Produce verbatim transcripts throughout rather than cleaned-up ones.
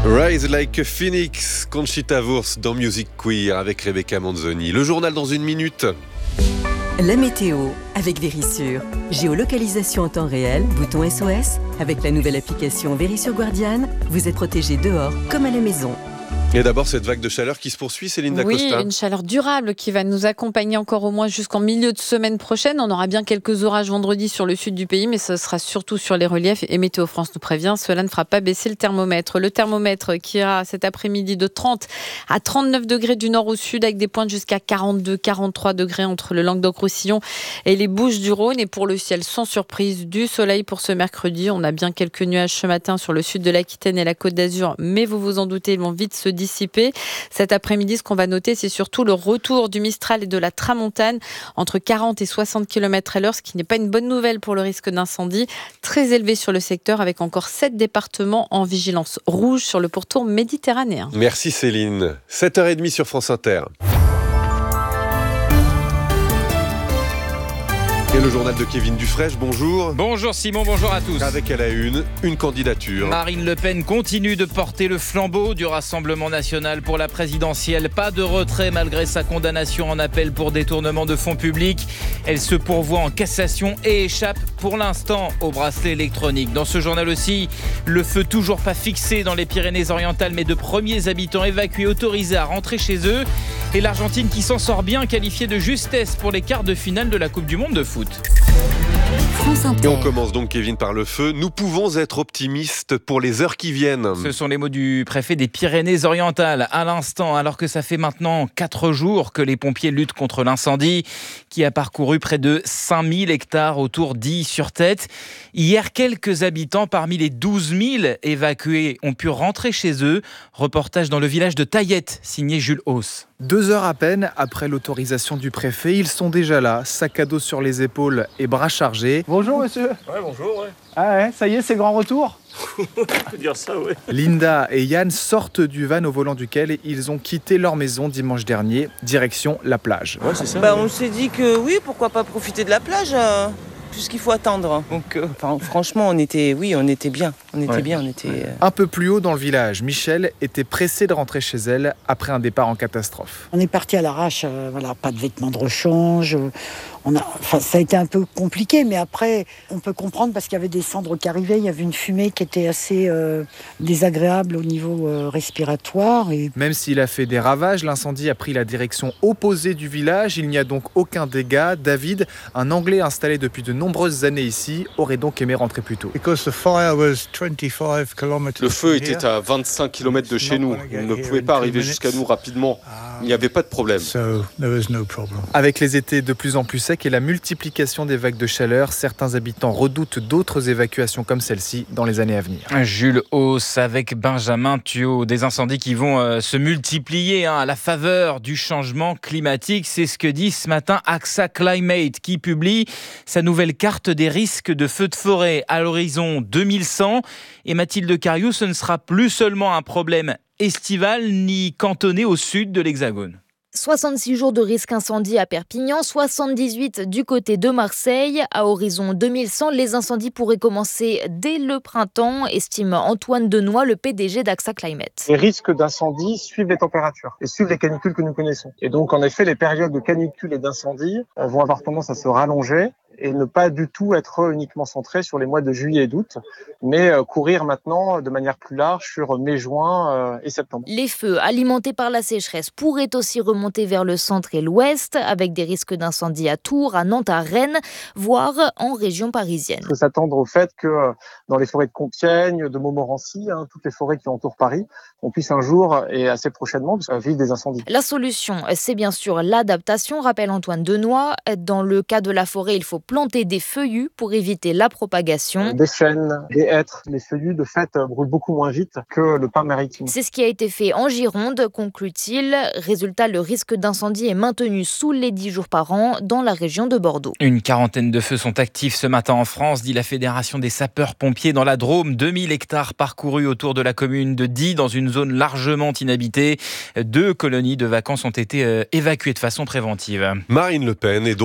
Rise Like a Phoenix, Conchita Wurst dans Music Queer avec Rebecca Manzoni. Le journal dans une minute. La météo avec Vérissure. Géolocalisation en temps réel, bouton S O S. Avec la nouvelle application Vérissure Guardian, vous êtes protégé dehors comme à la maison. Et d'abord, cette vague de chaleur qui se poursuit, Céline Dacosta. Oui, une chaleur durable qui va nous accompagner encore au moins jusqu'en milieu de semaine prochaine. On aura bien quelques orages vendredi sur le sud du pays, mais ce sera surtout sur les reliefs. Et Météo France nous prévient, cela ne fera pas baisser le thermomètre. Le thermomètre qui ira cet après-midi de trente à trente-neuf degrés du nord au sud, avec des pointes jusqu'à quarante-deux à quarante-trois degrés entre le Languedoc-Roussillon et les Bouches-du-Rhône. Et pour le ciel, sans surprise, du soleil pour ce mercredi. On a bien quelques nuages ce matin sur le sud de l'Aquitaine et la Côte d'Azur, mais vous vous en doutez, ils vont vite se dissiper. Cet après-midi, ce qu'on va noter, c'est surtout le retour du Mistral et de la Tramontane entre quarante et soixante kilomètres à l'heure, ce qui n'est pas une bonne nouvelle pour le risque d'incendie. Très élevé sur le secteur, avec encore sept départements en vigilance rouge sur le pourtour méditerranéen. Merci Céline. sept heures trente sur France Inter. Et le journal de Kevin Dufresne, bonjour. Bonjour Simon, bonjour à tous. Avec à la une, une candidature. Marine Le Pen continue de porter le flambeau du Rassemblement national pour la présidentielle. Pas de retrait malgré sa condamnation en appel pour détournement de fonds publics. Elle se pourvoit en cassation et échappe pour l'instant au bracelet électronique. Dans ce journal aussi, le feu toujours pas fixé dans les Pyrénées-Orientales, mais de premiers habitants évacués autorisés à rentrer chez eux. Et l'Argentine qui s'en sort bien, qualifiée de justesse pour les quarts de finale de la Coupe du Monde de foot. Et on commence donc, Kevin, par le feu. Nous pouvons être optimistes pour les heures qui viennent. Ce sont les mots du préfet des Pyrénées-Orientales à l'instant, alors que ça fait maintenant quatre jours que les pompiers luttent contre l'incendie qui a parcouru près de cinq mille hectares autour d'Illy-sur-Tête. Hier, quelques habitants parmi les douze mille évacués ont pu rentrer chez eux. Reportage dans le village de Taillette, signé Jules Hauss. Deux heures à peine après l'autorisation du préfet, ils sont déjà là, sac à dos sur les épaules et bras chargés. Bonjour monsieur. Ouais, bonjour, ouais. Ah ouais, ça y est, c'est grand retour. On peut dire ça, ouais. Linda et Yann sortent du van au volant duquel ils ont quitté leur maison dimanche dernier, direction la plage. Ouais, c'est ça. Bah, ouais. on s'est dit que oui, pourquoi pas profiter de la plage, euh, puisqu'il faut attendre. Donc, euh, enfin, franchement, on était, oui, on était bien. On était Ouais. bien, on était. Euh... Un peu plus haut dans le village, Michel était pressée de rentrer chez elle après un départ en catastrophe. On est parti à l'arrache, euh, voilà, pas de vêtements de rechange. euh, On a, enfin, ça a été un peu compliqué, mais après, on peut comprendre parce qu'il y avait des cendres qui arrivaient, il y avait une fumée qui était assez euh, désagréable au niveau euh, respiratoire. Et... Même s'il a fait des ravages, l'incendie a pris la direction opposée du village. Il n'y a donc aucun dégât. David, un Anglais installé depuis de nombreuses années ici, aurait donc aimé rentrer plus tôt. Le feu était à vingt-cinq kilomètres de chez nous. Il ne pouvait pas arriver jusqu'à nous rapidement. Il n'y avait pas de problème. Avec les étés de plus en plus secs et la multiplication des vagues de chaleur, certains habitants redoutent d'autres évacuations comme celle-ci dans les années à venir. Jules Hauss avec Benjamin Thuot. Des incendies qui vont euh, se multiplier hein, à la faveur du changement climatique. C'est ce que dit ce matin AXA Climate qui publie sa nouvelle carte des risques de feux de forêt à l'horizon deux mille cent. Et Mathilde Cariou, ce ne sera plus seulement un problème estival ni cantonné au sud de l'Hexagone. soixante-six jours de risque incendie à Perpignan, soixante-dix-huit du côté de Marseille. À horizon deux mille cent, les incendies pourraient commencer dès le printemps, estime Antoine Denoy, le P D G d'AXA Climate. Les risques d'incendie suivent les températures et suivent les canicules que nous connaissons. Et donc, en effet, les périodes de canicule et d'incendie euh, vont avoir tendance à se rallonger et ne pas du tout être uniquement centré sur les mois de juillet et d'août, mais euh, courir maintenant de manière plus large sur mai, juin euh, et septembre. Les feux alimentés par la sécheresse pourraient aussi remonter vers le centre et l'ouest, avec des risques d'incendie à Tours, à Nantes, à Rennes, voire en région parisienne. Il faut s'attendre au fait que euh, dans les forêts de Compiègne, de Montmorency, hein, toutes les forêts qui entourent Paris, on puisse un jour et assez prochainement vivre des incendies. La solution, c'est bien sûr l'adaptation, rappelle Antoine Denoy. Dans le cas de la forêt, il faut planter des feuillus pour éviter la propagation. Des chênes, des hêtres, les feuillus de fait brûlent beaucoup moins vite que le pin maritime. C'est ce qui a été fait en Gironde, conclut-il. Résultat, le risque d'incendie est maintenu sous les dix jours par an dans la région de Bordeaux. Une quarantaine de feux sont actifs ce matin en France, dit la Fédération des sapeurs-pompiers dans la Drôme. deux mille hectares parcourus autour de la commune de Die, dans une zone largement inhabitée. Deux colonies de vacances ont été évacuées de façon préventive. Marine Le Pen est donc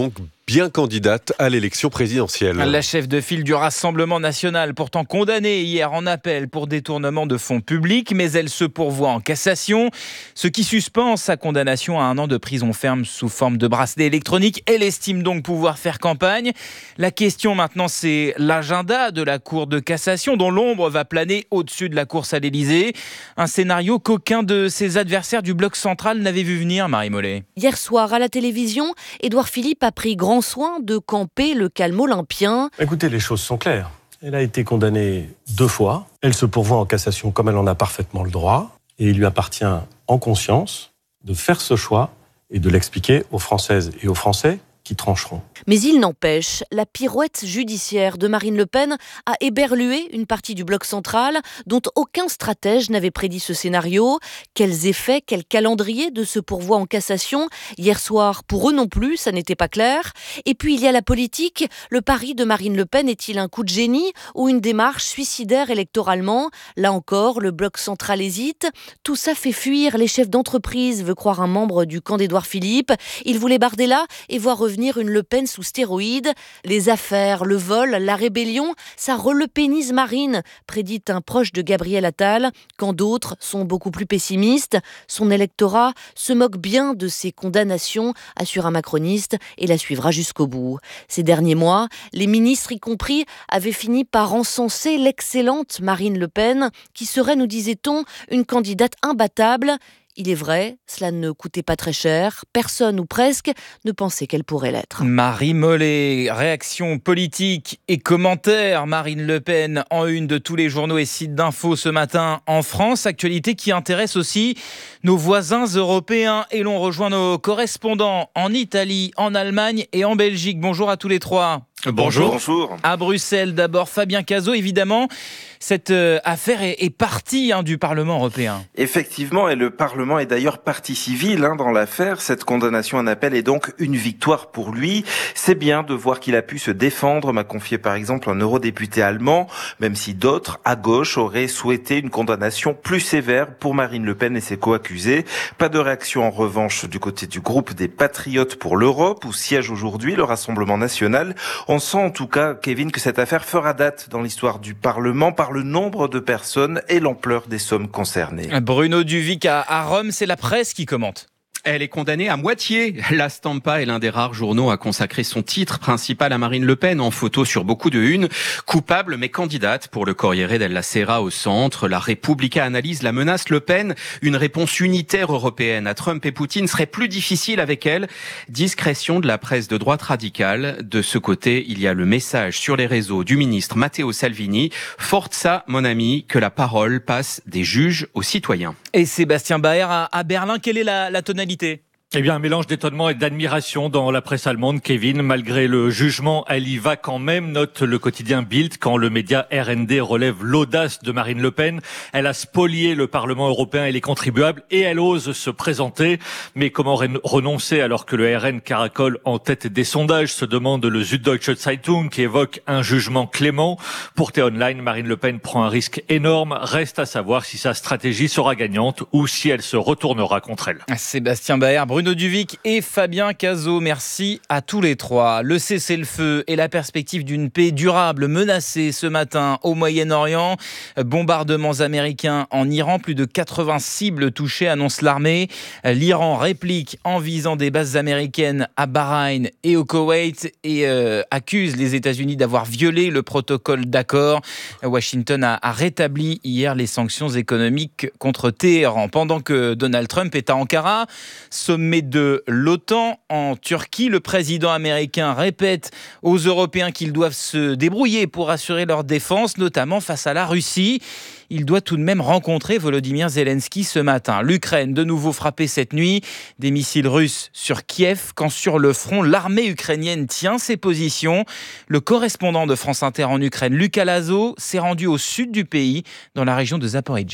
bien candidate à l'élection présidentielle. La chef de file du Rassemblement national, pourtant condamnée hier en appel pour détournement de fonds publics, mais elle se pourvoit en cassation, ce qui suspend sa condamnation à un an de prison ferme sous forme de bracelet électronique. Elle estime donc pouvoir faire campagne. La question maintenant, c'est l'agenda de la Cour de cassation, dont l'ombre va planer au-dessus de la course à l'Élysée. Un scénario qu'aucun de ses adversaires du bloc central n'avait vu venir, Marie Mollet. Hier soir, à la télévision, Édouard Philippe a pris grand soin de camper le calme olympien. Écoutez, les choses sont claires. Elle a été condamnée deux fois. Elle se pourvoit en cassation comme elle en a parfaitement le droit. Et il lui appartient, en conscience, de faire ce choix et de l'expliquer aux Françaises et aux Français qui trancheront. Mais il n'empêche, la pirouette judiciaire de Marine Le Pen a éberlué une partie du bloc central dont aucun stratège n'avait prédit ce scénario. Quels effets, quel calendrier de ce pourvoi en cassation? Hier soir, pour eux non plus, ça n'était pas clair. Et puis il y a la politique. Le pari de Marine Le Pen est-il un coup de génie ou une démarche suicidaire électoralement? Là encore, le bloc central hésite. Tout ça fait fuir les chefs d'entreprise, veut croire un membre du camp d'Édouard Philippe. Il voulait Bardella et voir revenir une Le Pen sous stéroïdes. Les affaires, le vol, la rébellion, ça relepénise Marine, prédit un proche de Gabriel Attal, quand d'autres sont beaucoup plus pessimistes. Son électorat se moque bien de ses condamnations, assure un macroniste, et la suivra jusqu'au bout. Ces derniers mois, les ministres y compris avaient fini par encenser l'excellente Marine Le Pen, qui serait, nous disait-on, une candidate imbattable. Il est vrai, cela ne coûtait pas très cher. Personne, ou presque, ne pensait qu'elle pourrait l'être. Marie Mollet, réaction politique et commentaires. Marine Le Pen en une de tous les journaux et sites d'infos ce matin en France. Actualité qui intéresse aussi nos voisins européens. Et l'on rejoint nos correspondants en Italie, en Allemagne et en Belgique. Bonjour à tous les trois. Bonjour. Bonjour. À Bruxelles, d'abord Fabien Cazot, évidemment, cette euh, affaire est, est partie hein, du Parlement européen. Effectivement, et le Parlement est d'ailleurs partie civile hein, dans l'affaire. Cette condamnation en appel est donc une victoire pour lui. C'est bien de voir qu'il a pu se défendre, m'a confié par exemple un eurodéputé allemand, même si d'autres, à gauche, auraient souhaité une condamnation plus sévère pour Marine Le Pen et ses co-accusés. Pas de réaction en revanche du côté du groupe des Patriotes pour l'Europe, où siège aujourd'hui le Rassemblement national. On sent en tout cas, Kevin, que cette affaire fera date dans l'histoire du Parlement par le nombre de personnes et l'ampleur des sommes concernées. Bruno Duvic à, à Rome, c'est la presse qui commente. Elle est condamnée à moitié. La Stampa est l'un des rares journaux à consacrer son titre principal à Marine Le Pen en photo sur beaucoup de unes. Coupable mais candidate pour le Corriere della Sera au centre. La Repubblica analyse la menace Le Pen. Une réponse unitaire européenne à Trump et Poutine serait plus difficile avec elle. Discrétion de la presse de droite radicale. De ce côté, il y a le message sur les réseaux du ministre Matteo Salvini. Forza, mon ami, que la parole passe des juges aux citoyens. Et Sébastien Baer à, à Berlin, quelle est la, la tonalité ? Eh bien, un mélange d'étonnement et d'admiration dans la presse allemande, Kevin. Malgré le jugement, elle y va quand même, note le quotidien Bild, quand le média R N D relève l'audace de Marine Le Pen. Elle a spolié le Parlement européen et les contribuables et elle ose se présenter. Mais comment renoncer alors que le R N caracole en tête des sondages, se demande le Süddeutsche Zeitung qui évoque un jugement clément. Pour T-Online, Marine Le Pen prend un risque énorme. Reste à savoir si sa stratégie sera gagnante ou si elle se retournera contre elle. Sébastien Baer, Bruno Duvic et Fabien Cazot, merci à tous les trois. Le cessez-le-feu et la perspective d'une paix durable menacée ce matin au Moyen-Orient. Bombardements américains en Iran, plus de quatre-vingts cibles touchées, annonce l'armée. L'Iran réplique en visant des bases américaines à Bahreïn et au Koweït et euh, accuse les États-Unis d'avoir violé le protocole d'accord. Washington a, a rétabli hier les sanctions économiques contre Téhéran. Pendant que Donald Trump est à Ankara, sommet de l'OTAN en Turquie. Le président américain répète aux Européens qu'ils doivent se débrouiller pour assurer leur défense, notamment face à la Russie. Il doit tout de même rencontrer Volodymyr Zelensky ce matin. L'Ukraine, de nouveau frappée cette nuit. Des missiles russes sur Kiev, quand sur le front, l'armée ukrainienne tient ses positions. Le correspondant de France Inter en Ukraine, Lucas Lazo, s'est rendu au sud du pays, dans la région de Zaporijjia.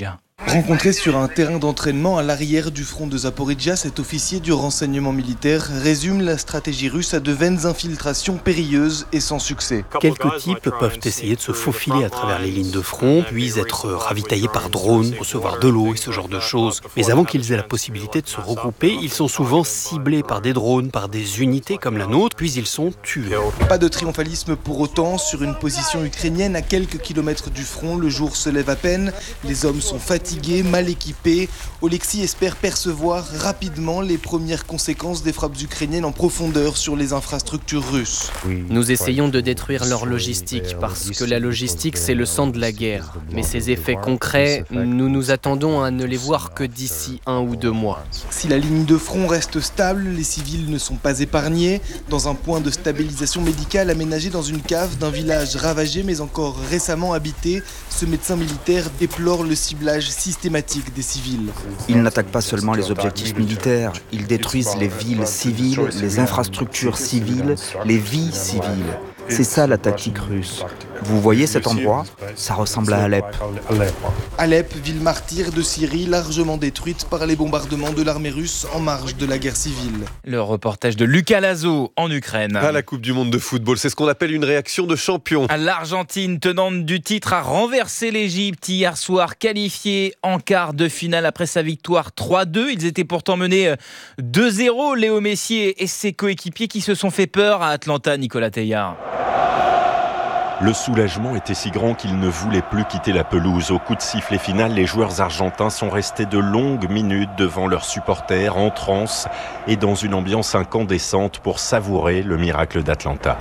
Rencontré sur un terrain d'entraînement à l'arrière du front de Zaporizhzhia, cet officier du renseignement militaire résume la stratégie russe à de vaines infiltrations périlleuses et sans succès. Quelques types peuvent essayer de se faufiler à travers les lignes de front, puis être ravitaillés par drone, recevoir de l'eau et ce genre de choses. Mais avant qu'ils aient la possibilité de se regrouper, ils sont souvent ciblés par des drones, par des unités comme la nôtre, puis ils sont tués. Pas de triomphalisme pour autant. Sur une position ukrainienne à quelques kilomètres du front, le jour se lève à peine. Les hommes sont fatigués, mal équipés. Oleksiy espère percevoir rapidement les premières conséquences des frappes ukrainiennes en profondeur sur les infrastructures russes. Nous essayons de détruire leur logistique parce que la logistique c'est le sang de la guerre. Mais ces effets concrets, nous nous attendons à ne les voir que d'ici un ou deux mois. Si la ligne de front reste stable, les civils ne sont pas épargnés. Dans un point de stabilisation médicale aménagé dans une cave d'un village ravagé mais encore récemment habité, ce médecin militaire déplore le ciblage systématique des civils. Ils n'attaquent pas seulement les objectifs militaires, ils détruisent les villes civiles, les infrastructures civiles, les vies civiles. C'est ça la tactique russe. Vous voyez cet endroit ? Ça ressemble à Alep. Alep, ville martyre de Syrie, largement détruite par les bombardements de l'armée russe en marge de la guerre civile. Le reportage de Lucas Lazo en Ukraine. À la Coupe du Monde de football, c'est ce qu'on appelle une réaction de champion. L'Argentine, tenante du titre, a renversé l'Égypte hier soir, qualifiée en quart de finale après sa victoire trois deux. Ils étaient pourtant menés deux zéro, Léo Messi et ses coéquipiers qui se sont fait peur à Atlanta, Nicolas Teilhard. Le soulagement était si grand qu'ils ne voulaient plus quitter la pelouse. Au coup de sifflet final, les joueurs argentins sont restés de longues minutes devant leurs supporters, en transe et dans une ambiance incandescente pour savourer le miracle d'Atlanta.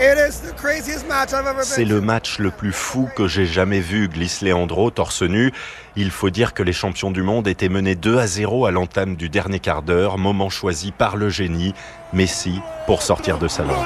C'est le match le plus fou que j'ai jamais vu, glisse Leandro, torse nu. Il faut dire que les champions du monde étaient menés deux à zéro à l'entame du dernier quart d'heure, moment choisi par le génie, Messi, pour sortir de sa langue.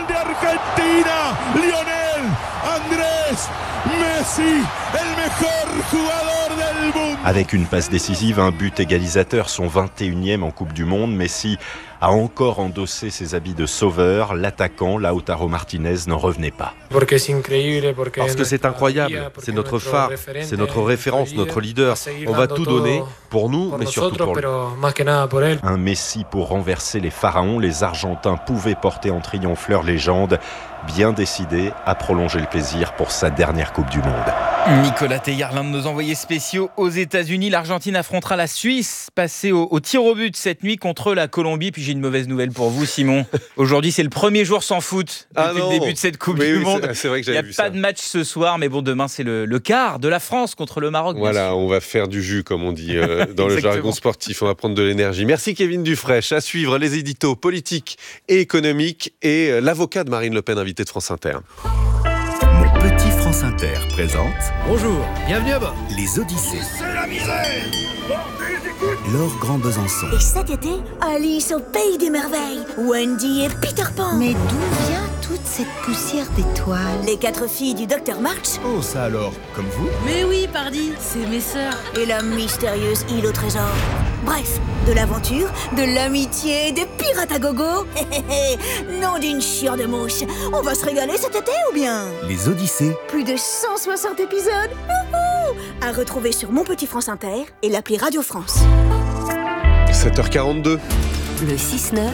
Messi, el mejor jugador del mundo. Avec une passe décisive, un but égalisateur, son vingt et unième en Coupe du Monde, Messi a encore endossé ses habits de sauveur. L'attaquant, Lautaro Martinez, n'en revenait pas. Parce que c'est incroyable, c'est notre phare, c'est notre référence, notre leader. On va tout donner pour nous, mais surtout pour lui. Un Messi pour renverser les pharaons. Les Argentins pouvaient porter en triomphe leur légende, bien décidé à prolonger le plaisir pour sa dernière Coupe du Monde. Nicolas Teilhard, l'un de nos envoyés spéciaux aux États-Unis. L'Argentine affrontera la Suisse, passée au, au tir au but cette nuit contre la Colombie. Puis j'ai une mauvaise nouvelle pour vous, Simon. Aujourd'hui, c'est le premier jour sans foot depuis ah le début de cette Coupe oui, du oui, Monde. C'est, c'est vrai que j'avais Il n'y a pas ça. de match ce soir, mais bon, demain, c'est le, le quart de la France contre le Maroc. Voilà, on va faire du jus, comme on dit euh, dans le jargon sportif. On va prendre de l'énergie. Merci Kevin Dufraîche. À suivre les éditos politiques et économiques et euh, l'avocat de Marine Le Pen, invité de France Inter. Mon petit France Inter présente... Bonjour, bienvenue à bord. Les Odyssées. C'est la misère. Laure Grand Besançon. Et cet été, Alice au Pays des Merveilles. Wendy et Peter Pan. Mais d'où vient toute cette poussière d'étoiles? Les quatre filles du docteur March. Oh, ça alors, comme vous? Mais oui, pardi, c'est mes sœurs. Et la mystérieuse île au trésor. Bref, de l'aventure, de l'amitié, des pirates à gogo. Non d'une chiure de mouche. On va se régaler cet été ou bien? Les Odyssées. Plus de cent soixante épisodes. À retrouver sur Mon Petit France Inter et l'appli Radio France. sept heures quarante-deux. Le six neuf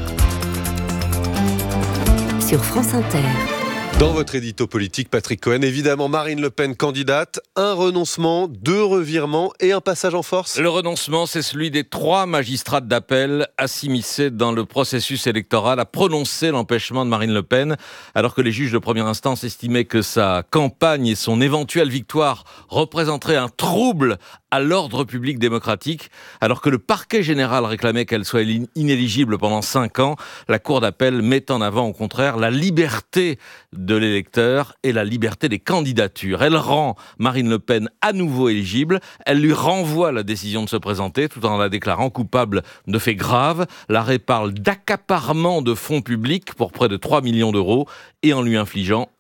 sur France Inter. Dans votre édito politique, Patrick Cohen, évidemment, Marine Le Pen candidate, un renoncement, deux revirements et un passage en force. Le renoncement, c'est celui des trois magistrats d'appel s'immiscer dans le processus électoral, à prononcer l'empêchement de Marine Le Pen, alors que les juges de première instance estimaient que sa campagne et son éventuelle victoire représenteraient un trouble à l'ordre public démocratique, alors que le parquet général réclamait qu'elle soit inéligible pendant cinq ans. La Cour d'appel met en avant, au contraire, la liberté de l'électeur et la liberté des candidatures. Elle rend Marine Le Pen à nouveau éligible. Elle lui renvoie la décision de se présenter, tout en la déclarant coupable de faits graves. L'arrêt parle d'accaparement de fonds publics pour près de trois millions d'euros et en lui infligeant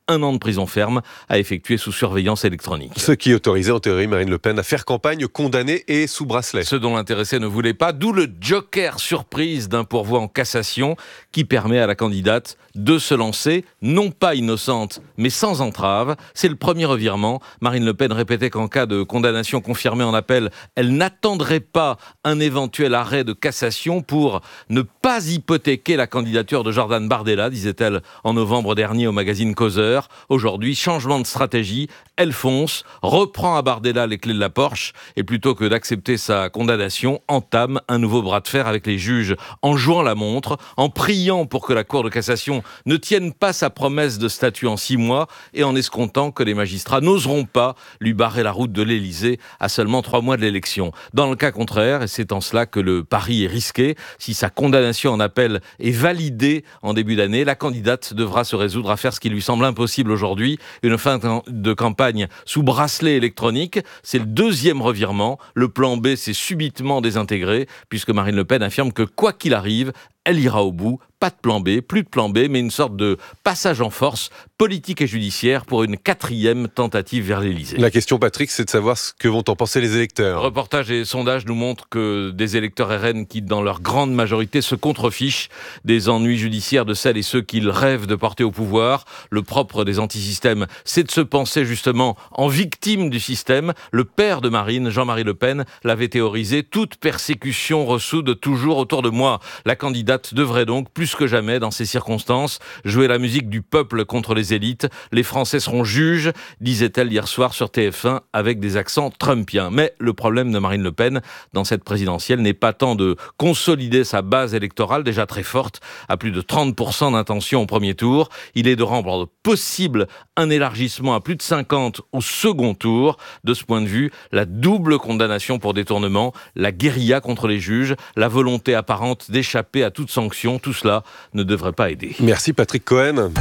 un an de prison ferme à effectuer sous surveillance électronique. Ce qui autorisait en théorie Marine Le Pen à faire campagne condamnée et sous bracelet. Ce dont l'intéressé ne voulait pas, d'où le joker surprise d'un pourvoi en cassation qui permet à la candidate de se lancer, non pas innocente, mais sans entrave. C'est le premier revirement. Marine Le Pen répétait qu'en cas de condamnation confirmée en appel, elle n'attendrait pas un éventuel arrêt de cassation pour ne pas hypothéquer la candidature de Jordan Bardella, disait-elle en novembre dernier au magazine Causeur. Aujourd'hui, changement de stratégie, elle fonce, reprend à Bardella les clés de la Porsche et plutôt que d'accepter sa condamnation, entame un nouveau bras de fer avec les juges en jouant la montre, en priant pour que la Cour de cassation ne tienne pas sa promesse de statut en six mois et en escomptant que les magistrats n'oseront pas lui barrer la route de l'Élysée à seulement trois mois de l'élection. Dans le cas contraire, et c'est en cela que le pari est risqué, si sa condamnation en appel est validée en début d'année, la candidate devra se résoudre à faire ce qui lui semble impossible aujourd'hui, une fin de campagne sous bracelet électronique. C'est le deuxième revirement. Le plan B s'est subitement désintégré puisque Marine Le Pen affirme que quoi qu'il arrive, elle ira au bout. Pas de plan B, plus de plan B, mais une sorte de passage en force politique et judiciaire pour une quatrième tentative vers l'Élysée. La question, Patrick, c'est de savoir ce que vont en penser les électeurs. Reportages et sondages nous montrent que des électeurs R N qui, dans leur grande majorité, se contrefichent des ennuis judiciaires de celles et ceux qu'ils rêvent de porter au pouvoir. Le propre des antisystèmes, c'est de se penser justement en victime du système. Le père de Marine, Jean-Marie Le Pen, l'avait théorisé. Toute persécution ressoude toujours autour de moi. La candidate devrait donc, plus que jamais dans ces circonstances, jouer la musique du peuple contre les élites. Les Français seront juges, disait-elle hier soir sur T F un avec des accents trumpiens. Mais le problème de Marine Le Pen dans cette présidentielle n'est pas tant de consolider sa base électorale déjà très forte, à plus de trente pour cent d'intention au premier tour. Il est de rendre possible un élargissement à plus de cinquante au second tour. De ce point de vue, la double condamnation pour détournement, la guérilla contre les juges, la volonté apparente d'échapper à toute sanction, tout cela ne devrait pas aider. Merci Patrick Cohen.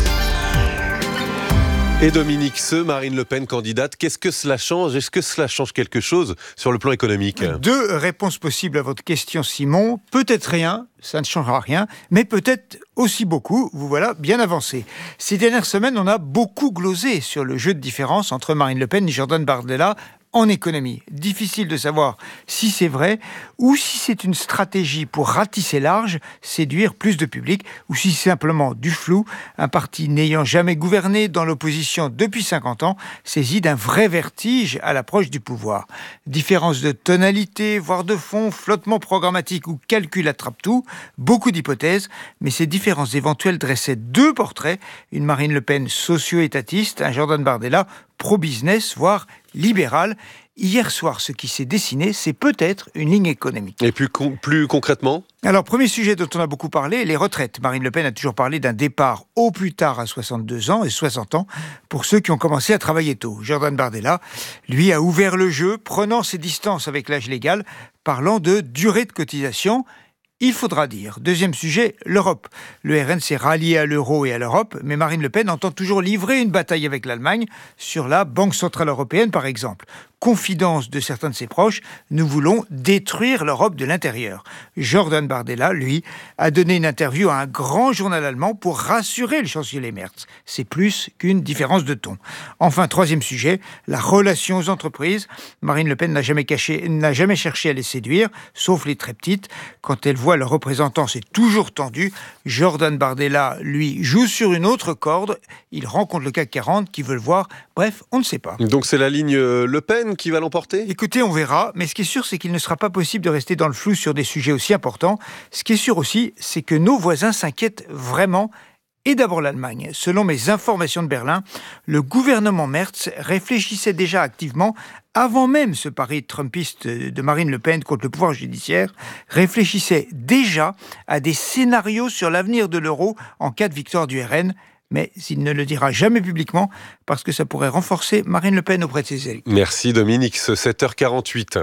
Et Dominique Seux, Marine Le Pen candidate, qu'est-ce que cela change ? Est-ce que cela change quelque chose sur le plan économique ? Deux réponses possibles à votre question, Simon. Peut-être rien, ça ne changera rien, mais peut-être aussi beaucoup, vous voilà bien avancé. Ces dernières semaines, on a beaucoup glosé sur le jeu de différence entre Marine Le Pen et Jordan Bardella en économie. Difficile de savoir si c'est vrai ou si c'est une stratégie pour ratisser large, séduire plus de public, ou si c'est simplement du flou, un parti n'ayant jamais gouverné dans l'opposition depuis cinquante ans, saisi d'un vrai vertige à l'approche du pouvoir. Différence de tonalité, voire de fond, flottement programmatique ou calcul attrape-tout, beaucoup d'hypothèses, mais ces différences éventuelles dressaient deux portraits, une Marine Le Pen socio-étatiste, un Jordan Bardella pro-business, voire libéral. Hier soir, ce qui s'est dessiné, c'est peut-être une ligne économique. Et plus, con- plus concrètement ? Alors, premier sujet dont on a beaucoup parlé, les retraites. Marine Le Pen a toujours parlé d'un départ au plus tard à soixante-deux ans et soixante ans pour ceux qui ont commencé à travailler tôt. Jordan Bardella, lui, a ouvert le jeu, prenant ses distances avec l'âge légal, parlant de durée de cotisation. Il faudra dire. Deuxième sujet, l'Europe. Le R N s'est rallié à l'euro et à l'Europe, mais Marine Le Pen entend toujours livrer une bataille avec l'Allemagne sur la Banque Centrale Européenne, par exemple. Confidence de certains de ses proches, nous voulons détruire l'Europe de l'intérieur. Jordan Bardella, lui, a donné une interview à un grand journal allemand pour rassurer le chancelier Merz. C'est plus qu'une différence de ton. Enfin, troisième sujet, la relation aux entreprises. Marine Le Pen n'a jamais caché, n'a jamais cherché à les séduire, sauf les très petites. Quand elle voit leurs représentants, c'est toujours tendu. Jordan Bardella, lui, joue sur une autre corde. Il rencontre le C A C quarante qui veut le voir. Bref, on ne sait pas. Donc c'est la ligne Le Pen qui va l'emporter ? Écoutez, on verra. Mais ce qui est sûr, c'est qu'il ne sera pas possible de rester dans le flou sur des sujets aussi importants. Ce qui est sûr aussi, c'est que nos voisins s'inquiètent vraiment. Et d'abord l'Allemagne. Selon mes informations de Berlin, le gouvernement Merz réfléchissait déjà activement, avant même ce pari trumpiste de Marine Le Pen contre le pouvoir judiciaire, réfléchissait déjà à des scénarios sur l'avenir de l'euro en cas de victoire du R N. Mais il ne le dira jamais publiquement parce que ça pourrait renforcer Marine Le Pen auprès de ses élus. Merci Dominique, sept heures quarante-huit.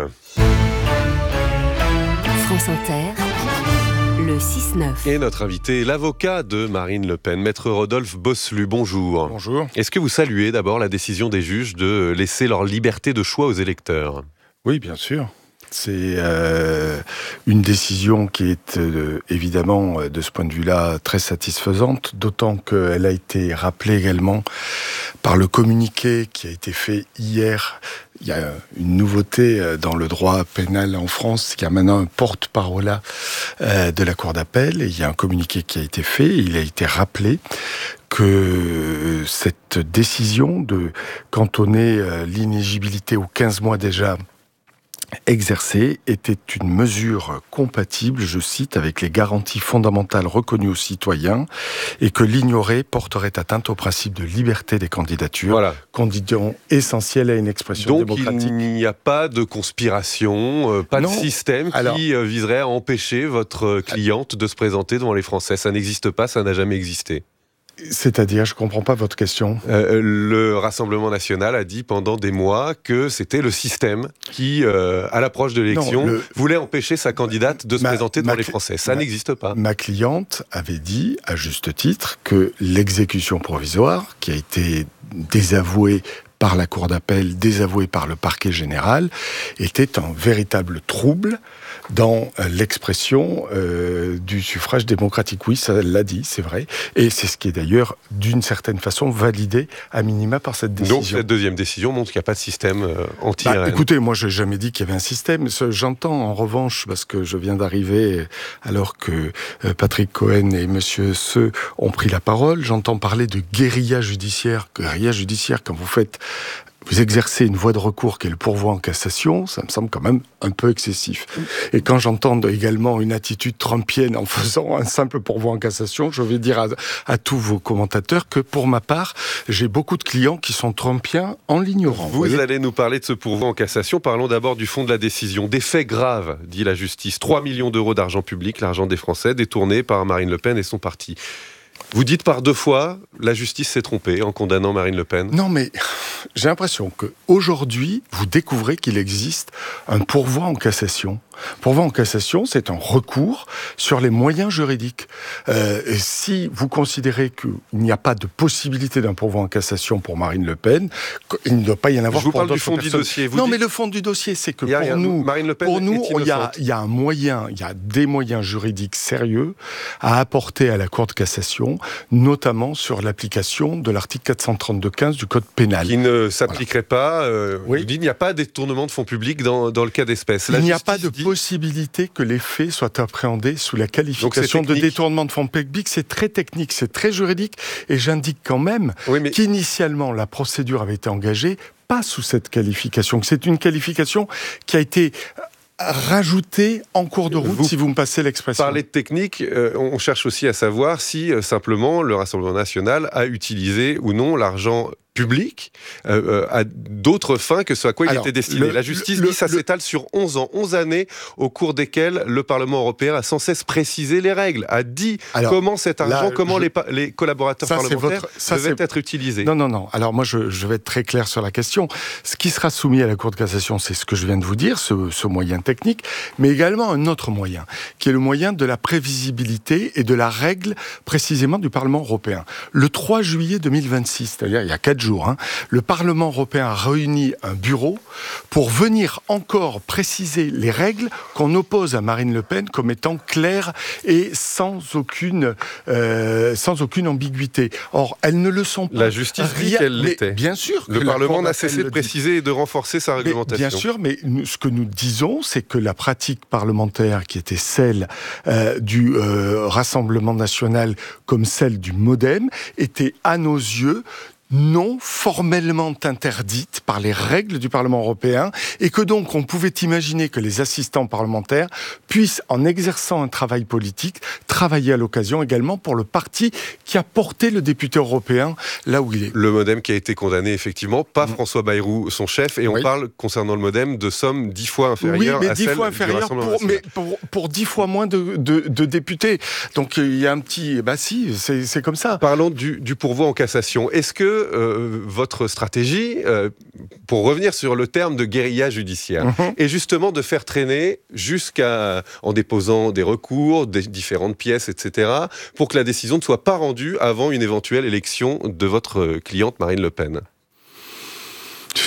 France Inter, le six neuf. Et notre invité est l'avocat de Marine Le Pen, maître Rodolphe Bosselu. Bonjour. Bonjour. Est-ce que vous saluez d'abord la décision des juges de laisser leur liberté de choix aux électeurs ? Oui, bien sûr. C'est euh, une décision qui est euh, évidemment, de ce point de vue-là, très satisfaisante, d'autant qu'elle a été rappelée également par le communiqué qui a été fait hier. Il y a une nouveauté dans le droit pénal en France, il y a maintenant un porte-parole euh, de la Cour d'appel, et il y a un communiqué qui a été fait, et il a été rappelé que cette décision de cantonner euh, l'inéligibilité aux quinze mois déjà exercée était une mesure compatible, je cite, avec les garanties fondamentales reconnues aux citoyens, et que l'ignorer porterait atteinte au principe de liberté des candidatures, voilà. Condition essentielle à une expression Donc, démocratique. Donc il n'y a pas de conspiration, euh, pas non. de système Alors, qui euh, viserait à empêcher votre cliente de se présenter devant les Français. Ça n'existe pas, ça n'a jamais existé. C'est-à-dire, je ne comprends pas votre question. Euh, le Rassemblement national a dit pendant des mois que c'était le système qui, euh, à l'approche de l'élection, non, le... voulait empêcher sa candidate de se ma, présenter devant les Français. Ça ma, n'existe pas. Ma cliente avait dit, à juste titre, que l'exécution provisoire, qui a été désavouée par la Cour d'appel, désavouée par le parquet général, était un véritable trouble dans l'expression euh, du suffrage démocratique. Oui, ça l'a dit, c'est vrai. Et c'est ce qui est d'ailleurs, d'une certaine façon, validé à minima par cette décision. Donc cette deuxième décision montre qu'il n'y a pas de système euh, anti-R N. Bah, écoutez, moi, je n'ai jamais dit qu'il y avait un système. J'entends, en revanche, parce que je viens d'arriver alors que euh, Patrick Cohen et Monsieur Seux ont pris la parole, j'entends parler de guérilla judiciaire. Guérilla judiciaire, quand vous faites... Vous exercez une voie de recours qui est le pourvoi en cassation, ça me semble quand même un peu excessif. Et quand j'entends également une attitude trumpienne en faisant un simple pourvoi en cassation, je vais dire à, à tous vos commentateurs que pour ma part, j'ai beaucoup de clients qui sont trumpiens en l'ignorant. Vous, vous allez nous parler de ce pourvoi en cassation. Parlons d'abord du fond de la décision. Des faits graves, dit la justice. trois millions d'euros d'argent public, l'argent des Français, détourné par Marine Le Pen et son parti. Vous dites par deux fois, la justice s'est trompée en condamnant Marine Le Pen. Non, mais j'ai l'impression qu'aujourd'hui, vous découvrez qu'il existe un pourvoi en cassation. Pourvoi en cassation, c'est un recours sur les moyens juridiques. Euh, et si vous considérez qu'il n'y a pas de possibilité d'un pourvoi en cassation pour Marine Le Pen, il ne doit pas y en avoir pour d'autres personnes. Je vous parle du fond du dossier. Vous non, dites... mais le fond du dossier, c'est que pour rien. nous, Marine Le Pen pour nous, il y a, il y a un moyen, il y a des moyens juridiques sérieux à apporter à la Cour de cassation, notamment sur l'application de l'article quatre cent trente-deux quinze du Code pénal. Qui ne s'appliquerait voilà. pas. Euh, oui. Vous dites, il n'y a pas de détournement de fonds publics dans, dans le cas d'espèce. Il n'y a pas de dit... possibilité que les faits soient appréhendés sous la qualification de détournement de fonds publics. C'est très technique, c'est très juridique. Et j'indique quand même oui, mais... qu'initialement, la procédure avait été engagée pas sous cette qualification. C'est une qualification qui a été rajoutée en cours de route, vous, si vous me passez l'expression. Parler de technique, euh, on cherche aussi à savoir si euh, simplement le Rassemblement national a utilisé ou non l'argent public euh, à d'autres fins que ce à quoi il Alors, était destiné. Le, la justice le, dit que ça le, s'étale sur onze ans, onze années au cours desquelles le Parlement européen a sans cesse précisé les règles, a dit Alors, comment cet argent, là, comment je, les, les collaborateurs ça, parlementaires votre, ça, devaient être utilisés. Non, non, non. Alors moi, je, je vais être très clair sur la question. Ce qui sera soumis à la Cour de cassation, c'est ce que je viens de vous dire, ce, ce moyen technique, mais également un autre moyen, qui est le moyen de la prévisibilité et de la règle précisément du Parlement européen. Le trois juillet deux mille vingt-six, c'est-à-dire il y a quatre jours, Hein, le Parlement européen a réuni un bureau pour venir encore préciser les règles qu'on oppose à Marine Le Pen comme étant claires et sans aucune, euh, sans aucune ambiguïté. Or, elles ne le sont pas. La justice dit Rien, qu'elle l'était. Bien sûr. Le Parlement n'a cessé de préciser et de renforcer sa réglementation. Mais, bien sûr, mais nous, ce que nous disons, c'est que la pratique parlementaire qui était celle euh, du euh, Rassemblement national comme celle du MoDem était, à nos yeux, non formellement interdite par les règles du Parlement européen et que donc on pouvait imaginer que les assistants parlementaires puissent, en exerçant un travail politique, travailler à l'occasion également pour le parti qui a porté le député européen là où il est. Le MoDem qui a été condamné effectivement, pas mmh. François Bayrou, son chef, et on oui. parle concernant le MoDem de sommes dix fois inférieures oui, mais à dix celles fois du inférieures Rassemblement pour, mais pour, pour dix fois moins de, de, de députés. Donc il y a un petit... Bah si, c'est, c'est comme ça. Parlons du, du pourvoi en cassation. Est-ce que Euh, votre stratégie, euh, pour revenir sur le terme de guérilla judiciaire, mmh. est justement de faire traîner jusqu'à, en déposant des recours, des différentes pièces, et cetera, pour que la décision ne soit pas rendue avant une éventuelle élection de votre cliente Marine Le Pen?